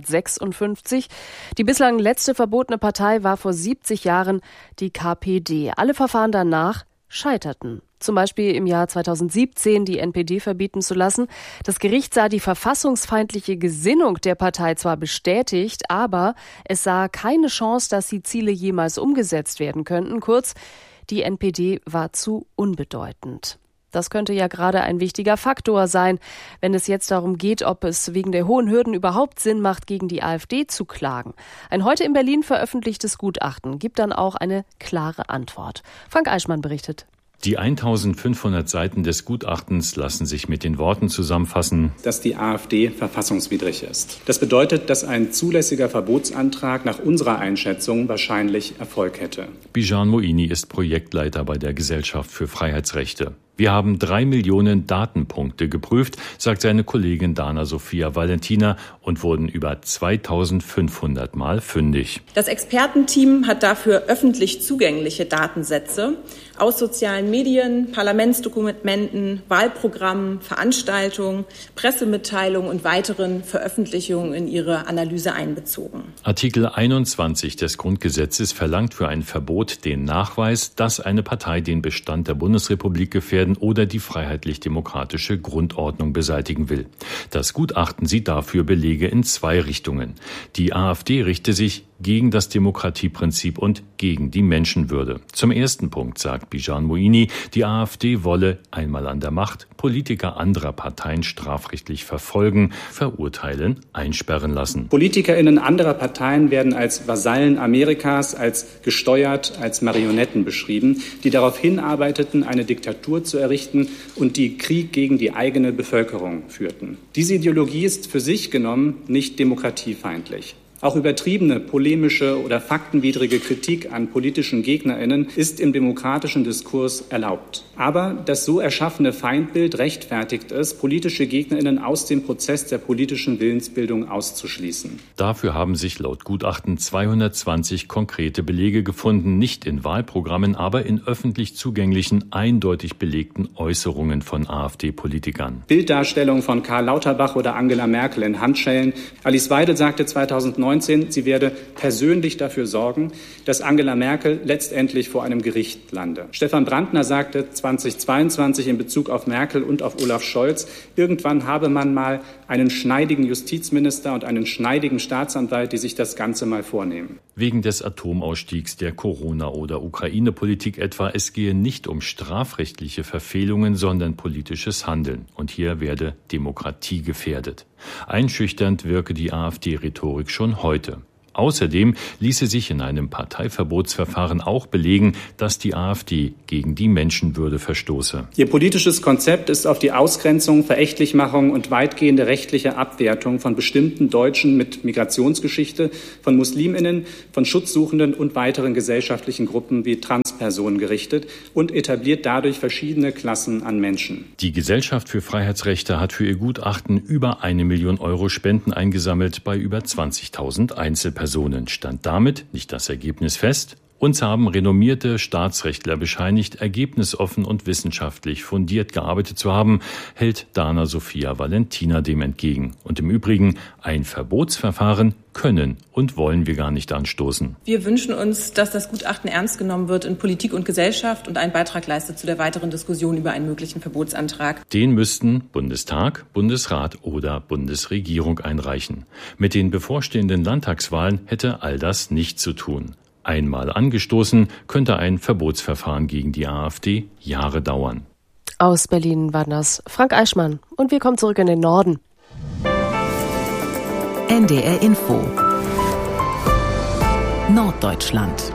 1956. Die bislang letzte verbotene Partei war vor 70 Jahren die KPD. Alle Verfahren danach scheiterten. Zum Beispiel im Jahr 2017 die NPD verbieten zu lassen. Das Gericht sah die verfassungsfeindliche Gesinnung der Partei zwar bestätigt, aber es sah keine Chance, dass die Ziele jemals umgesetzt werden könnten. Kurz, die NPD war zu unbedeutend. Das könnte ja gerade ein wichtiger Faktor sein, wenn es jetzt darum geht, ob es wegen der hohen Hürden überhaupt Sinn macht, gegen die AfD zu klagen. Ein heute in Berlin veröffentlichtes Gutachten gibt dann auch eine klare Antwort. Frank Eichmann berichtet. Die 1500 Seiten des Gutachtens lassen sich mit den Worten zusammenfassen, dass die AfD verfassungswidrig ist. Das bedeutet, dass ein zulässiger Verbotsantrag nach unserer Einschätzung wahrscheinlich Erfolg hätte. Bijan Moini ist Projektleiter bei der Gesellschaft für Freiheitsrechte. Wir haben 3 Millionen Datenpunkte geprüft, sagt seine Kollegin Dana Sophia Valentina, und wurden über 2500 Mal fündig. Das Expertenteam hat dafür öffentlich zugängliche Datensätze aus sozialen Medien, Parlamentsdokumenten, Wahlprogrammen, Veranstaltungen, Pressemitteilungen und weiteren Veröffentlichungen in ihre Analyse einbezogen. Artikel 21 des Grundgesetzes verlangt für ein Verbot den Nachweis, dass eine Partei den Bestand der Bundesrepublik gefährdet oder die freiheitlich-demokratische Grundordnung beseitigen will. Das Gutachten sieht dafür Belege in 2 Richtungen. Die AfD richte sich gegen das Demokratieprinzip und gegen die Menschenwürde. Zum ersten Punkt sagt Bijan Moini, die AfD wolle, einmal an der Macht, Politiker anderer Parteien strafrechtlich verfolgen, verurteilen, einsperren lassen. PolitikerInnen anderer Parteien werden als Vasallen Amerikas, als gesteuert, als Marionetten beschrieben, die darauf hinarbeiteten, eine Diktatur zu errichten und die Krieg gegen die eigene Bevölkerung führten. Diese Ideologie ist für sich genommen nicht demokratiefeindlich. Auch übertriebene, polemische oder faktenwidrige Kritik an politischen GegnerInnen ist im demokratischen Diskurs erlaubt. Aber das so erschaffene Feindbild rechtfertigt es, politische GegnerInnen aus dem Prozess der politischen Willensbildung auszuschließen. Dafür haben sich laut Gutachten 220 konkrete Belege gefunden, nicht in Wahlprogrammen, aber in öffentlich zugänglichen, eindeutig belegten Äußerungen von AfD-Politikern. Bilddarstellung von Karl Lauterbach oder Angela Merkel in Handschellen. Alice Weidel sagte 2019, sie werde persönlich dafür sorgen, dass Angela Merkel letztendlich vor einem Gericht lande. Stefan Brandner sagte 2022 in Bezug auf Merkel und auf Olaf Scholz, irgendwann habe man mal einen schneidigen Justizminister und einen schneidigen Staatsanwalt, die sich das Ganze mal vornehmen. Wegen des Atomausstiegs, der Corona- oder Ukraine-Politik etwa, es gehe nicht um strafrechtliche Verfehlungen, sondern politisches Handeln. Und hier werde Demokratie gefährdet. Einschüchternd wirke die AfD-Rhetorik schon heute. Außerdem ließe sich in einem Parteiverbotsverfahren auch belegen, dass die AfD gegen die Menschenwürde verstoße. Ihr politisches Konzept ist auf die Ausgrenzung, Verächtlichmachung und weitgehende rechtliche Abwertung von bestimmten Deutschen mit Migrationsgeschichte, von MuslimInnen, von Schutzsuchenden und weiteren gesellschaftlichen Gruppen wie Transpersonen gerichtet und etabliert dadurch verschiedene Klassen an Menschen. Die Gesellschaft für Freiheitsrechte hat für ihr Gutachten über 1 Million Euro Spenden eingesammelt bei über 20.000 Einzelpersonen. Stand damit nicht das Ergebnis fest. Uns haben renommierte Staatsrechtler bescheinigt, ergebnisoffen und wissenschaftlich fundiert gearbeitet zu haben, hält Dana Sophia Valentina dem entgegen. Und im Übrigen, ein Verbotsverfahren können und wollen wir gar nicht anstoßen. Wir wünschen uns, dass das Gutachten ernst genommen wird in Politik und Gesellschaft und einen Beitrag leistet zu der weiteren Diskussion über einen möglichen Verbotsantrag. Den müssten Bundestag, Bundesrat oder Bundesregierung einreichen. Mit den bevorstehenden Landtagswahlen hätte all das nichts zu tun. Einmal angestoßen, könnte ein Verbotsverfahren gegen die AfD Jahre dauern. Aus Berlin war das Frank Eichmann. Und wir kommen zurück in den Norden. NDR Info. Norddeutschland.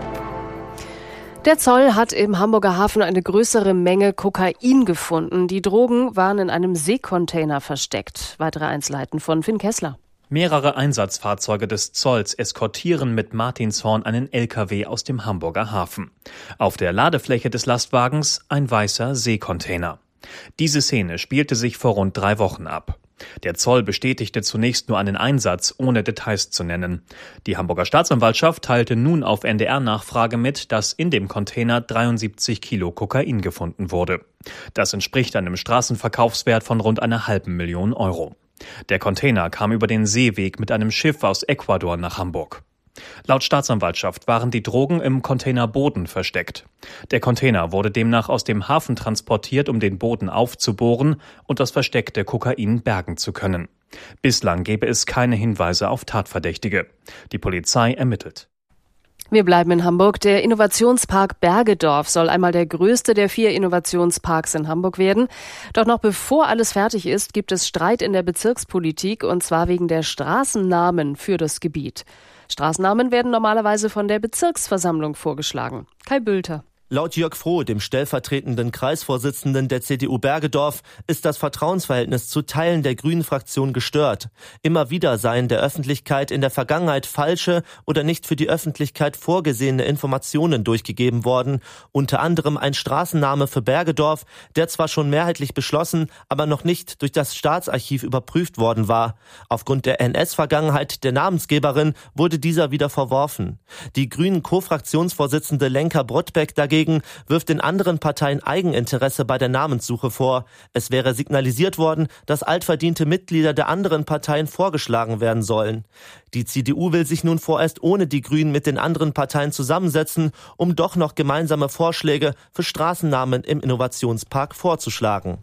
Der Zoll hat im Hamburger Hafen eine größere Menge Kokain gefunden. Die Drogen waren in einem Seekontainer versteckt. Weitere Einzelheiten von Finn Kessler. Mehrere Einsatzfahrzeuge des Zolls eskortieren mit Martinshorn einen LKW aus dem Hamburger Hafen. Auf der Ladefläche des Lastwagens ein weißer Seekontainer. Diese Szene spielte sich vor rund 3 Wochen ab. Der Zoll bestätigte zunächst nur einen Einsatz, ohne Details zu nennen. Die Hamburger Staatsanwaltschaft teilte nun auf NDR-Nachfrage mit, dass in dem Container 73 Kilo Kokain gefunden wurde. Das entspricht einem Straßenverkaufswert von rund 500.000 Euro. Der Container kam über den Seeweg mit einem Schiff aus Ecuador nach Hamburg. Laut Staatsanwaltschaft waren die Drogen im Containerboden versteckt. Der Container wurde demnach aus dem Hafen transportiert, um den Boden aufzubohren und das versteckte Kokain bergen zu können. Bislang gebe es keine Hinweise auf Tatverdächtige. Die Polizei ermittelt. Wir bleiben in Hamburg. Der Innovationspark Bergedorf soll einmal der größte der 4 Innovationsparks in Hamburg werden. Doch noch bevor alles fertig ist, gibt es Streit in der Bezirkspolitik, und zwar wegen der Straßennamen für das Gebiet. Straßennamen werden normalerweise von der Bezirksversammlung vorgeschlagen. Kai Bülter. Laut Jörg Froh, dem stellvertretenden Kreisvorsitzenden der CDU Bergedorf, ist das Vertrauensverhältnis zu Teilen der Grünen-Fraktion gestört. Immer wieder seien der Öffentlichkeit in der Vergangenheit falsche oder nicht für die Öffentlichkeit vorgesehene Informationen durchgegeben worden. Unter anderem ein Straßenname für Bergedorf, der zwar schon mehrheitlich beschlossen, aber noch nicht durch das Staatsarchiv überprüft worden war. Aufgrund der NS-Vergangenheit der Namensgeberin wurde dieser wieder verworfen. Die Grünen-Co-Fraktionsvorsitzende Lenka Brottbeck dagegen wirft den anderen Parteien Eigeninteresse bei der Namenssuche vor. Es wäre signalisiert worden, dass altverdiente Mitglieder der anderen Parteien vorgeschlagen werden sollen. Die CDU will sich nun vorerst ohne die Grünen mit den anderen Parteien zusammensetzen, um doch noch gemeinsame Vorschläge für Straßennamen im Innovationspark vorzuschlagen.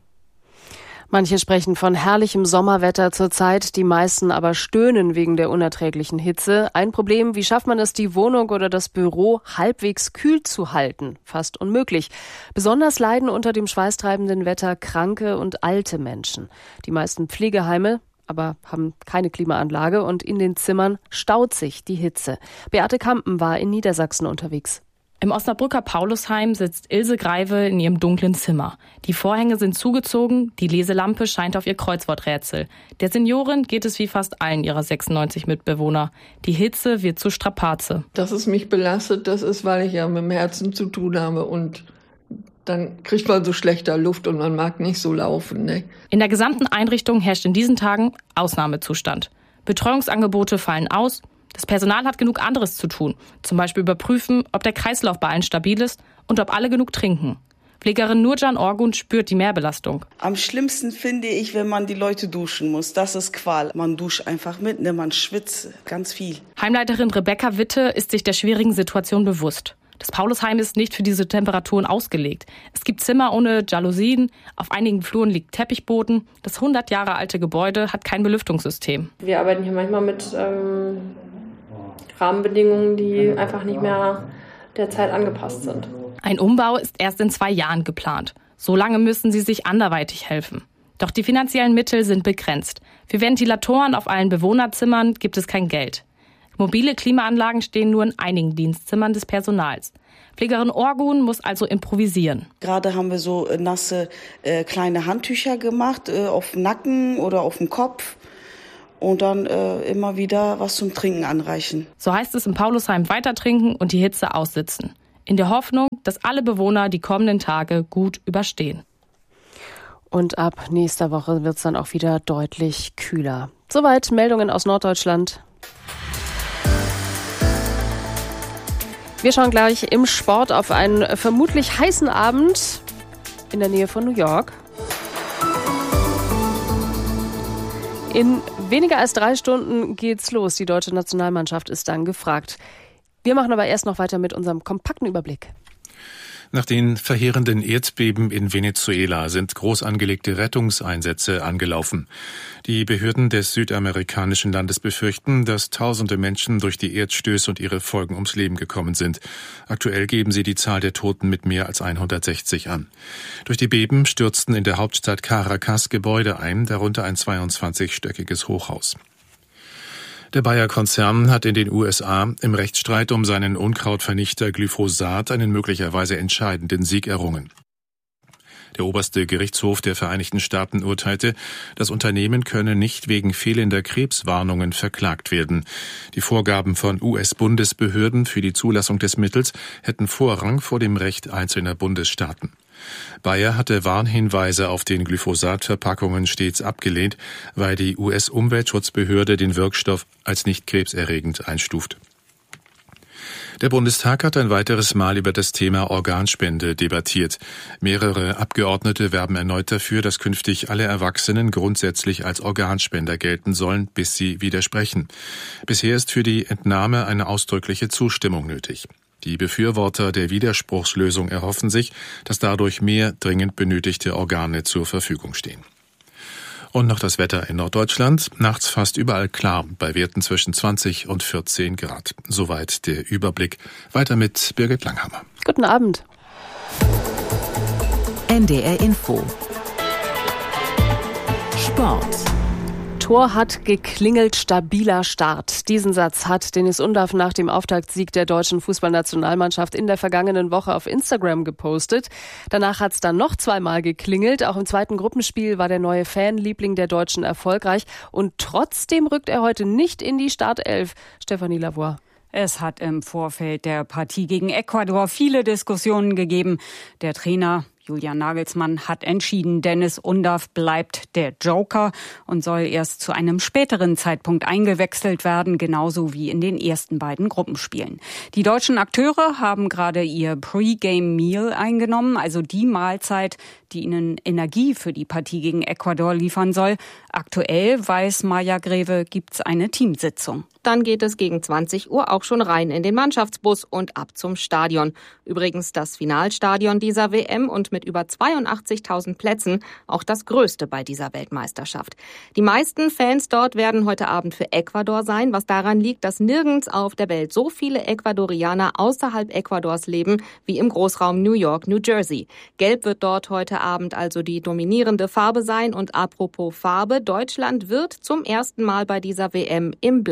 Manche sprechen von herrlichem Sommerwetter zurzeit, die meisten aber stöhnen wegen der unerträglichen Hitze. Ein Problem, wie schafft man es, die Wohnung oder das Büro halbwegs kühl zu halten? Fast unmöglich. Besonders leiden unter dem schweißtreibenden Wetter kranke und alte Menschen. Die meisten Pflegeheime aber haben keine Klimaanlage und in den Zimmern staut sich die Hitze. Beate Kampen war in Niedersachsen unterwegs. Im Osnabrücker Paulusheim sitzt Ilse Greive in ihrem dunklen Zimmer. Die Vorhänge sind zugezogen, die Leselampe scheint auf ihr Kreuzworträtsel. Der Seniorin geht es wie fast allen ihrer 96 Mitbewohner. Die Hitze wird zu Strapaze. Dass es mich belastet, das ist, weil ich ja mit dem Herzen zu tun habe und dann kriegt man so schlechter Luft und man mag nicht so laufen. Ne? In der gesamten Einrichtung herrscht in diesen Tagen Ausnahmezustand. Betreuungsangebote fallen aus. Das Personal hat genug anderes zu tun. Zum Beispiel überprüfen, ob der Kreislauf bei allen stabil ist und ob alle genug trinken. Pflegerin Nurcan Orgun spürt die Mehrbelastung. Am schlimmsten finde ich, wenn man die Leute duschen muss. Das ist Qual. Man duscht einfach mit, man schwitzt ganz viel. Heimleiterin Rebecca Witte ist sich der schwierigen Situation bewusst. Das Paulusheim ist nicht für diese Temperaturen ausgelegt. Es gibt Zimmer ohne Jalousien, auf einigen Fluren liegt Teppichboden. Das 100 Jahre alte Gebäude hat kein Belüftungssystem. Wir arbeiten hier manchmal mit Rahmenbedingungen, die einfach nicht mehr der Zeit angepasst sind. Ein Umbau ist erst in 2 Jahren geplant. So lange müssen sie sich anderweitig helfen. Doch die finanziellen Mittel sind begrenzt. Für Ventilatoren auf allen Bewohnerzimmern gibt es kein Geld. Mobile Klimaanlagen stehen nur in einigen Dienstzimmern des Personals. Pflegerin Orgun muss also improvisieren. Gerade haben wir so nasse kleine Handtücher gemacht, auf dem Nacken oder auf dem Kopf. Und dann immer wieder was zum Trinken anreichen. So heißt es im Paulusheim weiter trinken und die Hitze aussitzen. In der Hoffnung, dass alle Bewohner die kommenden Tage gut überstehen. Und ab nächster Woche wird es dann auch wieder deutlich kühler. Soweit Meldungen aus Norddeutschland. Wir schauen gleich im Sport auf einen vermutlich heißen Abend in der Nähe von New York. In weniger als 3 Stunden geht's los. Die deutsche Nationalmannschaft ist dann gefragt. Wir machen aber erst noch weiter mit unserem kompakten Überblick. Nach den verheerenden Erdbeben in Venezuela sind groß angelegte Rettungseinsätze angelaufen. Die Behörden des südamerikanischen Landes befürchten, dass tausende Menschen durch die Erdstöße und ihre Folgen ums Leben gekommen sind. Aktuell geben sie die Zahl der Toten mit mehr als 160 an. Durch die Beben stürzten in der Hauptstadt Caracas Gebäude ein, darunter ein 22-stöckiges Hochhaus. Der Bayer-Konzern hat in den USA im Rechtsstreit um seinen Unkrautvernichter Glyphosat einen möglicherweise entscheidenden Sieg errungen. Der oberste Gerichtshof der Vereinigten Staaten urteilte, das Unternehmen könne nicht wegen fehlender Krebswarnungen verklagt werden. Die Vorgaben von US-Bundesbehörden für die Zulassung des Mittels hätten Vorrang vor dem Recht einzelner Bundesstaaten. Bayer hatte Warnhinweise auf den Glyphosat-Verpackungen stets abgelehnt, weil die US-Umweltschutzbehörde den Wirkstoff als nicht krebserregend einstuft. Der Bundestag hat ein weiteres Mal über das Thema Organspende debattiert. Mehrere Abgeordnete werben erneut dafür, dass künftig alle Erwachsenen grundsätzlich als Organspender gelten sollen, bis sie widersprechen. Bisher ist für die Entnahme eine ausdrückliche Zustimmung nötig. Die Befürworter der Widerspruchslösung erhoffen sich, dass dadurch mehr dringend benötigte Organe zur Verfügung stehen. Und noch das Wetter in Norddeutschland. Nachts fast überall klar, bei Werten zwischen 20 und 14 Grad. Soweit der Überblick. Weiter mit Birgit Langhammer. Guten Abend. NDR Info. Sport. Tor hat geklingelt, stabiler Start. Diesen Satz hat Dennis Undaff nach dem Auftaktsieg der deutschen Fußballnationalmannschaft in der vergangenen Woche auf Instagram gepostet. Danach hat es dann noch 2-mal geklingelt. Auch im zweiten Gruppenspiel war der neue Fanliebling der Deutschen erfolgreich. Und trotzdem rückt er heute nicht in die Startelf. Stefanie Lavoie. Es hat im Vorfeld der Partie gegen Ecuador viele Diskussionen gegeben. Der Trainer Julian Nagelsmann hat entschieden, Dennis Undaff bleibt der Joker und soll erst zu einem späteren Zeitpunkt eingewechselt werden, genauso wie in den ersten beiden Gruppenspielen. Die deutschen Akteure haben gerade ihr Pre-Game-Meal eingenommen, also die Mahlzeit, die ihnen Energie für die Partie gegen Ecuador liefern soll. Aktuell, weiß Maja Greve, gibt's eine Teamsitzung. Dann geht es gegen 20 Uhr auch schon rein in den Mannschaftsbus und ab zum Stadion. Übrigens das Finalstadion dieser WM und mit über 82.000 Plätzen auch das größte bei dieser Weltmeisterschaft. Die meisten Fans dort werden heute Abend für Ecuador sein, was daran liegt, dass nirgends auf der Welt so viele Ecuadorianer außerhalb Ecuadors leben wie im Großraum New York, New Jersey. Gelb wird dort heute Abend also die dominierende Farbe sein und apropos Farbe, Deutschland wird zum ersten Mal bei dieser WM im Blauen ausgetragen.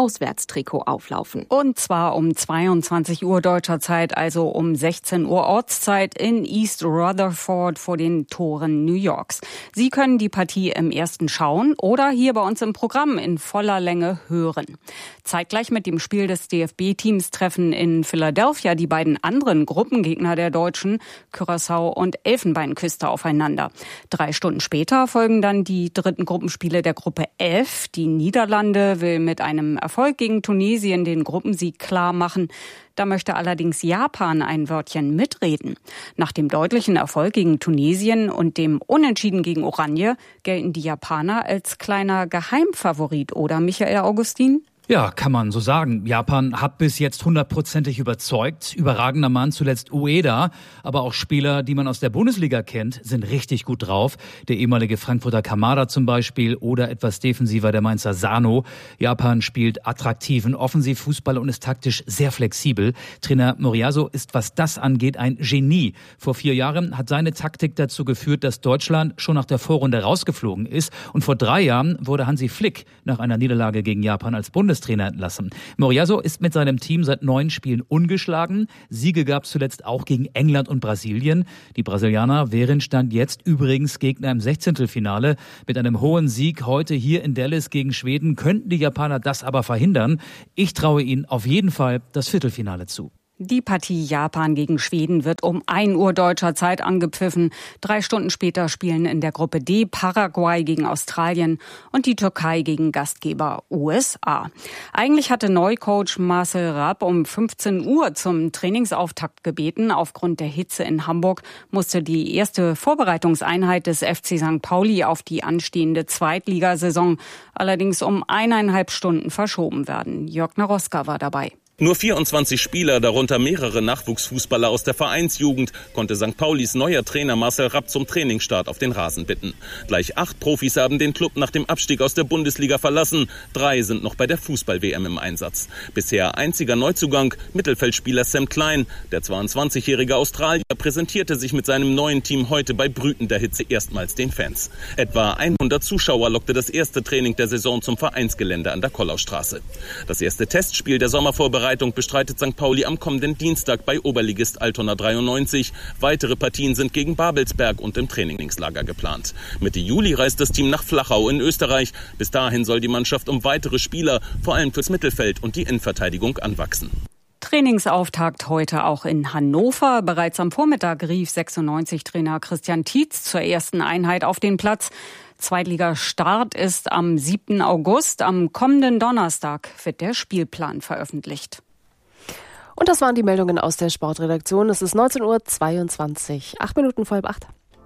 Auswärtstrikot auflaufen. Und zwar um 22 Uhr deutscher Zeit, also um 16 Uhr Ortszeit in East Rutherford vor den Toren New Yorks. Sie können die Partie im ersten schauen oder hier bei uns im Programm in voller Länge hören. Zeitgleich mit dem Spiel des DFB-Teams treffen in Philadelphia die beiden anderen Gruppengegner der Deutschen, Curaçao und Elfenbeinküste, aufeinander. 3 Stunden später folgen dann die dritten Gruppenspiele der Gruppe F. Die Niederlande will mit einem Erfolg gegen Tunesien den Gruppensieg klar machen. Da möchte allerdings Japan ein Wörtchen mitreden. Nach dem deutlichen Erfolg gegen Tunesien und dem Unentschieden gegen Oranje gelten die Japaner als kleiner Geheimfavorit, oder Michael Augustin? Ja, kann man so sagen. Japan hat bis jetzt 100%ig überzeugt. Überragender Mann zuletzt Ueda. Aber auch Spieler, die man aus der Bundesliga kennt, sind richtig gut drauf. Der ehemalige Frankfurter Kamada zum Beispiel oder etwas defensiver der Mainzer Sano. Japan spielt attraktiven Offensivfußball und ist taktisch sehr flexibel. Trainer Moriyasu ist, was das angeht, ein Genie. Vor 4 Jahren hat seine Taktik dazu geführt, dass Deutschland schon nach der Vorrunde rausgeflogen ist. Und vor 3 Jahren wurde Hansi Flick nach einer Niederlage gegen Japan als Bundestrainer entlassen. Moriyasu ist mit seinem Team seit 9 Spielen ungeschlagen. Siege gab es zuletzt auch gegen England und Brasilien. Die Brasilianer wären Stand jetzt übrigens Gegner im 16. Mit einem hohen Sieg heute hier in Dallas gegen Schweden könnten die Japaner das aber verhindern. Ich traue ihnen auf jeden Fall das Viertelfinale zu. Die Partie Japan gegen Schweden wird um 1 Uhr deutscher Zeit angepfiffen. 3 Stunden später spielen in der Gruppe D Paraguay gegen Australien und die Türkei gegen Gastgeber USA. Eigentlich hatte Neucoach Marcel Rapp um 15 Uhr zum Trainingsauftakt gebeten. Aufgrund der Hitze in Hamburg musste die erste Vorbereitungseinheit des FC St. Pauli auf die anstehende Zweitligasaison allerdings um 1,5 Stunden verschoben werden. Jörg Naroska war dabei. Nur 24 Spieler, darunter mehrere Nachwuchsfußballer aus der Vereinsjugend, konnte St. Paulis neuer Trainer Marcel Rapp zum Trainingsstart auf den Rasen bitten. Gleich 8 Profis haben den Klub nach dem Abstieg aus der Bundesliga verlassen. 3 sind noch bei der Fußball-WM im Einsatz. Bisher einziger Neuzugang, Mittelfeldspieler Sam Klein. Der 22-jährige Australier präsentierte sich mit seinem neuen Team heute bei brütender Hitze erstmals den Fans. Etwa 100 Zuschauer lockte das erste Training der Saison zum Vereinsgelände an der Kollaustraße. Das erste Testspiel der Sommervorbereitung bestreitet St. Pauli am kommenden Dienstag bei Oberligist Altona 93. Weitere Partien sind gegen Babelsberg und im Trainingslager geplant. Mitte Juli reist das Team nach Flachau in Österreich. Bis dahin soll die Mannschaft um weitere Spieler, vor allem fürs Mittelfeld und die Innenverteidigung, anwachsen. Trainingsauftakt heute auch in Hannover. Bereits am Vormittag rief 96-Trainer Christian Tietz zur ersten Einheit auf den Platz. Zweitligastart ist am 7. August. Am kommenden Donnerstag wird der Spielplan veröffentlicht. Und das waren die Meldungen aus der Sportredaktion. Es ist 19:22 Uhr, 8 Minuten vor 7:30.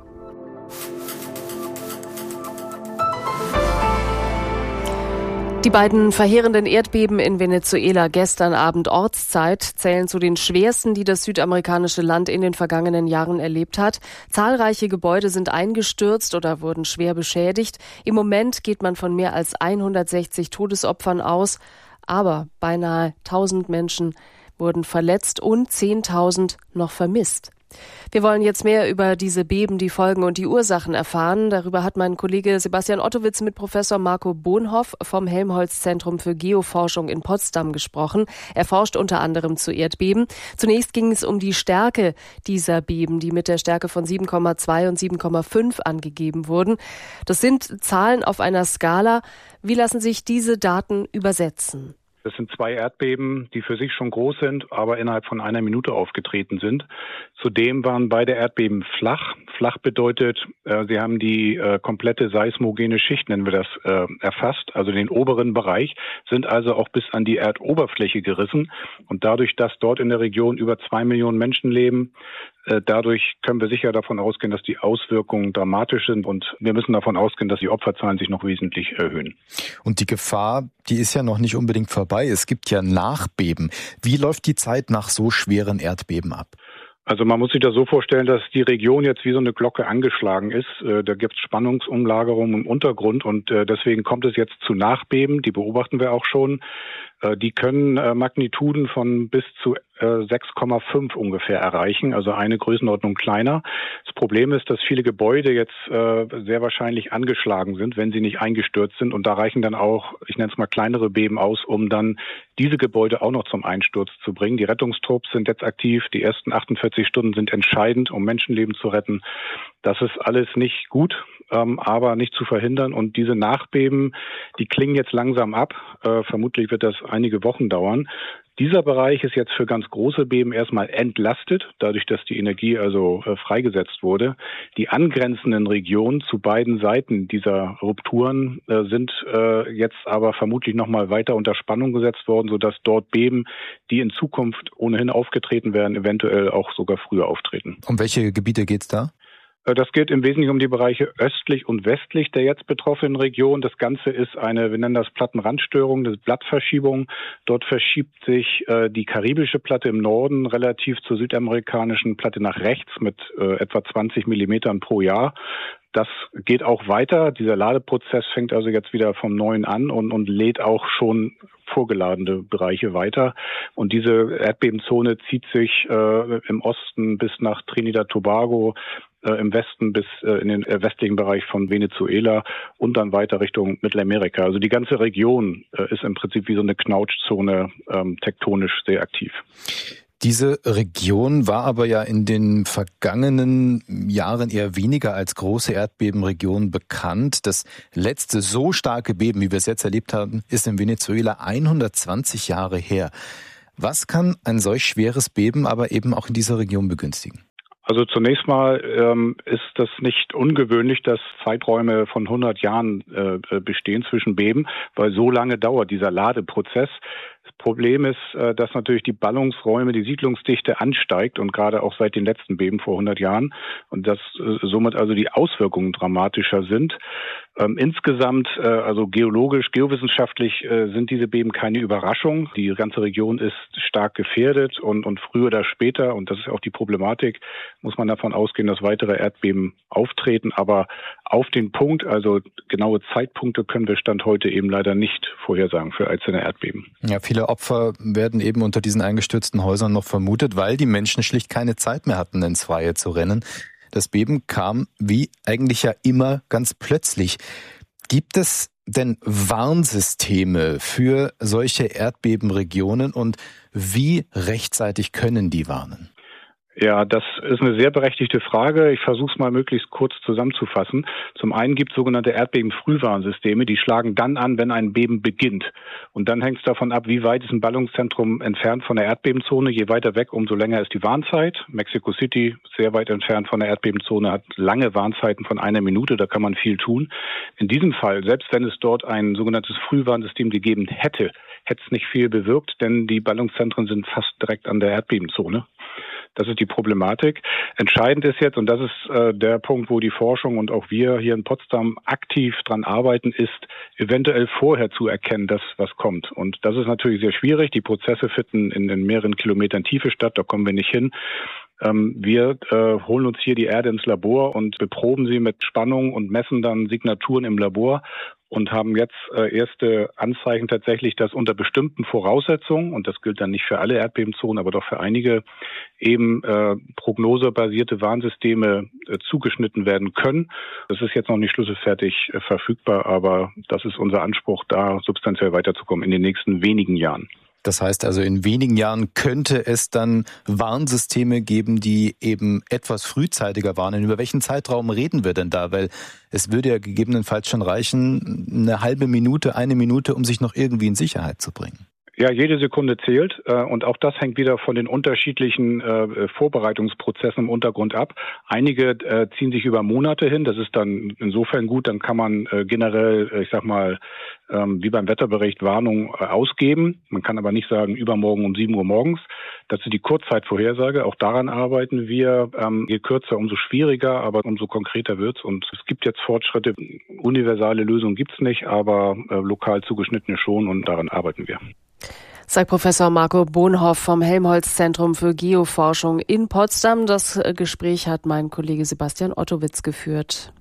Die beiden verheerenden Erdbeben in Venezuela gestern Abend Ortszeit zählen zu den schwersten, die das südamerikanische Land in den vergangenen Jahren erlebt hat. Zahlreiche Gebäude sind eingestürzt oder wurden schwer beschädigt. Im Moment geht man von mehr als 160 Todesopfern aus, aber beinahe 1000 Menschen wurden verletzt und 10.000 noch vermisst. Wir wollen jetzt mehr über diese Beben, die Folgen und die Ursachen erfahren. Darüber hat mein Kollege Sebastian Ottowitz mit Professor Marco Bonhoff vom Helmholtz-Zentrum für Geoforschung in Potsdam gesprochen. Er forscht unter anderem zu Erdbeben. Zunächst ging es um die Stärke dieser Beben, die mit der Stärke von 7,2 und 7,5 angegeben wurden. Das sind Zahlen auf einer Skala. Wie lassen sich diese Daten übersetzen? Das sind 2 Erdbeben, die für sich schon groß sind, aber innerhalb von 1 Minute aufgetreten sind. Zudem waren beide Erdbeben flach. Flach bedeutet, sie haben die komplette seismogene Schicht, nennen wir das, erfasst, also den oberen Bereich, sind also auch bis an die Erdoberfläche gerissen. Und dadurch, dass dort in der Region über 2 Millionen Menschen leben, dadurch können wir sicher davon ausgehen, dass die Auswirkungen dramatisch sind und wir müssen davon ausgehen, dass die Opferzahlen sich noch wesentlich erhöhen. Und die Gefahr, die ist ja noch nicht unbedingt vorbei. Es gibt ja Nachbeben. Wie läuft die Zeit nach so schweren Erdbeben ab? Also man muss sich das so vorstellen, dass die Region jetzt wie so eine Glocke angeschlagen ist. Da gibt es Spannungsumlagerungen im Untergrund und deswegen kommt es jetzt zu Nachbeben. Die beobachten wir auch schon. Die können Magnituden von bis zu 6,5 ungefähr erreichen, also eine Größenordnung kleiner. Das Problem ist, dass viele Gebäude jetzt sehr wahrscheinlich angeschlagen sind, wenn sie nicht eingestürzt sind. Und da reichen dann auch, ich nenne es mal kleinere Beben aus, um dann diese Gebäude auch noch zum Einsturz zu bringen. Die Rettungstrupps sind jetzt aktiv. Die ersten 48 Stunden sind entscheidend, um Menschenleben zu retten. Das ist alles nicht gut, aber nicht zu verhindern. Und diese Nachbeben, die klingen jetzt langsam ab. Vermutlich wird das einige Wochen dauern. Dieser Bereich ist jetzt für ganz große Beben erstmal entlastet, dadurch, dass die Energie also freigesetzt wurde. Die angrenzenden Regionen zu beiden Seiten dieser Rupturen sind jetzt aber vermutlich noch mal weiter unter Spannung gesetzt worden, sodass dort Beben, die in Zukunft ohnehin aufgetreten werden, eventuell auch sogar früher auftreten. Um welche Gebiete geht's da? Das geht im Wesentlichen um die Bereiche östlich und westlich der jetzt betroffenen Region. Das Ganze ist eine, wir nennen das Plattenrandstörung, das Blattverschiebung. Dort verschiebt sich die karibische Platte im Norden relativ zur südamerikanischen Platte nach rechts mit etwa 20 Millimetern pro Jahr. Das geht auch weiter. Dieser Ladeprozess fängt also jetzt wieder vom Neuen an und lädt auch schon vorgeladene Bereiche weiter. Und diese Erdbebenzone zieht sich im Osten bis nach Trinidad-Tobago, im Westen bis in den westlichen Bereich von Venezuela und dann weiter Richtung Mittelamerika. Also die ganze Region ist im Prinzip wie so eine Knautschzone, tektonisch sehr aktiv. Diese Region war aber ja in den vergangenen Jahren eher weniger als große Erdbebenregion bekannt. Das letzte so starke Beben, wie wir es jetzt erlebt haben, ist in Venezuela 120 Jahre her. Was kann ein solch schweres Beben aber eben auch in dieser Region begünstigen? Also zunächst mal ist das nicht ungewöhnlich, dass Zeiträume von 100 Jahren bestehen zwischen Beben, weil so lange dauert dieser Ladeprozess. Das Problem ist, dass natürlich die Ballungsräume, die Siedlungsdichte ansteigt und gerade auch seit den letzten Beben vor 100 Jahren und dass somit also die Auswirkungen dramatischer sind. Insgesamt, also geologisch, geowissenschaftlich sind diese Beben keine Überraschung. Die ganze Region ist stark gefährdet und früher oder später, und das ist auch die Problematik, muss man davon ausgehen, dass weitere Erdbeben auftreten. Aber auf den Punkt, also genaue Zeitpunkte können wir Stand heute eben leider nicht vorhersagen für einzelne Erdbeben. Ja, viele Opfer werden eben unter diesen eingestürzten Häusern noch vermutet, weil die Menschen schlicht keine Zeit mehr hatten, ins Freie zu rennen. Das Beben kam, wie eigentlich ja immer, ganz plötzlich. Gibt es denn Warnsysteme für solche Erdbebenregionen und wie rechtzeitig können die warnen? Ja, das ist eine sehr berechtigte Frage. Ich versuche es mal möglichst kurz zusammenzufassen. Zum einen gibt es sogenannte Erdbeben-Frühwarnsysteme, die schlagen dann an, wenn ein Beben beginnt. Und dann hängt es davon ab, wie weit ist ein Ballungszentrum entfernt von der Erdbebenzone. Je weiter weg, umso länger ist die Warnzeit. Mexico City, sehr weit entfernt von der Erdbebenzone, hat lange Warnzeiten von 1 Minute. Da kann man viel tun. In diesem Fall, selbst wenn es dort ein sogenanntes Frühwarnsystem gegeben hätte es nicht viel bewirkt, denn die Ballungszentren sind fast direkt an der Erdbebenzone. Das ist die Problematik. Entscheidend ist jetzt, und das ist der Punkt, wo die Forschung und auch wir hier in Potsdam aktiv dran arbeiten, ist eventuell vorher zu erkennen, dass was kommt. Und das ist natürlich sehr schwierig. Die Prozesse finden in mehreren Kilometern Tiefe statt, da kommen wir nicht hin. Wir holen uns hier die Erde ins Labor und beproben sie mit Spannung und messen dann Signaturen im Labor und haben jetzt erste Anzeichen tatsächlich, dass unter bestimmten Voraussetzungen, und das gilt dann nicht für alle Erdbebenzonen, aber doch für einige, eben prognosebasierte Warnsysteme zugeschnitten werden können. Das ist jetzt noch nicht schlüsselfertig verfügbar, aber das ist unser Anspruch, da substanziell weiterzukommen in den nächsten wenigen Jahren. Das heißt also, in wenigen Jahren könnte es dann Warnsysteme geben, die eben etwas frühzeitiger warnen. Über welchen Zeitraum reden wir denn da? Weil es würde ja gegebenenfalls schon reichen, eine halbe Minute, 1 Minute, um sich noch irgendwie in Sicherheit zu bringen. Ja, jede Sekunde zählt und auch das hängt wieder von den unterschiedlichen Vorbereitungsprozessen im Untergrund ab. Einige ziehen sich über Monate hin, das ist dann insofern gut, dann kann man generell, ich sag mal, wie beim Wetterbericht Warnung ausgeben. Man kann aber nicht sagen, übermorgen um 7 Uhr morgens. Das ist die Kurzzeitvorhersage, auch daran arbeiten wir. Je kürzer, umso schwieriger, aber umso konkreter wird's. Und es gibt jetzt Fortschritte, universale Lösungen gibt's nicht, aber lokal zugeschnittene schon und daran arbeiten wir. Sagt Professor Marco Bonhoff vom Helmholtz-Zentrum für Geoforschung in Potsdam. Das Gespräch hat mein Kollege Sebastian Ottowitz geführt.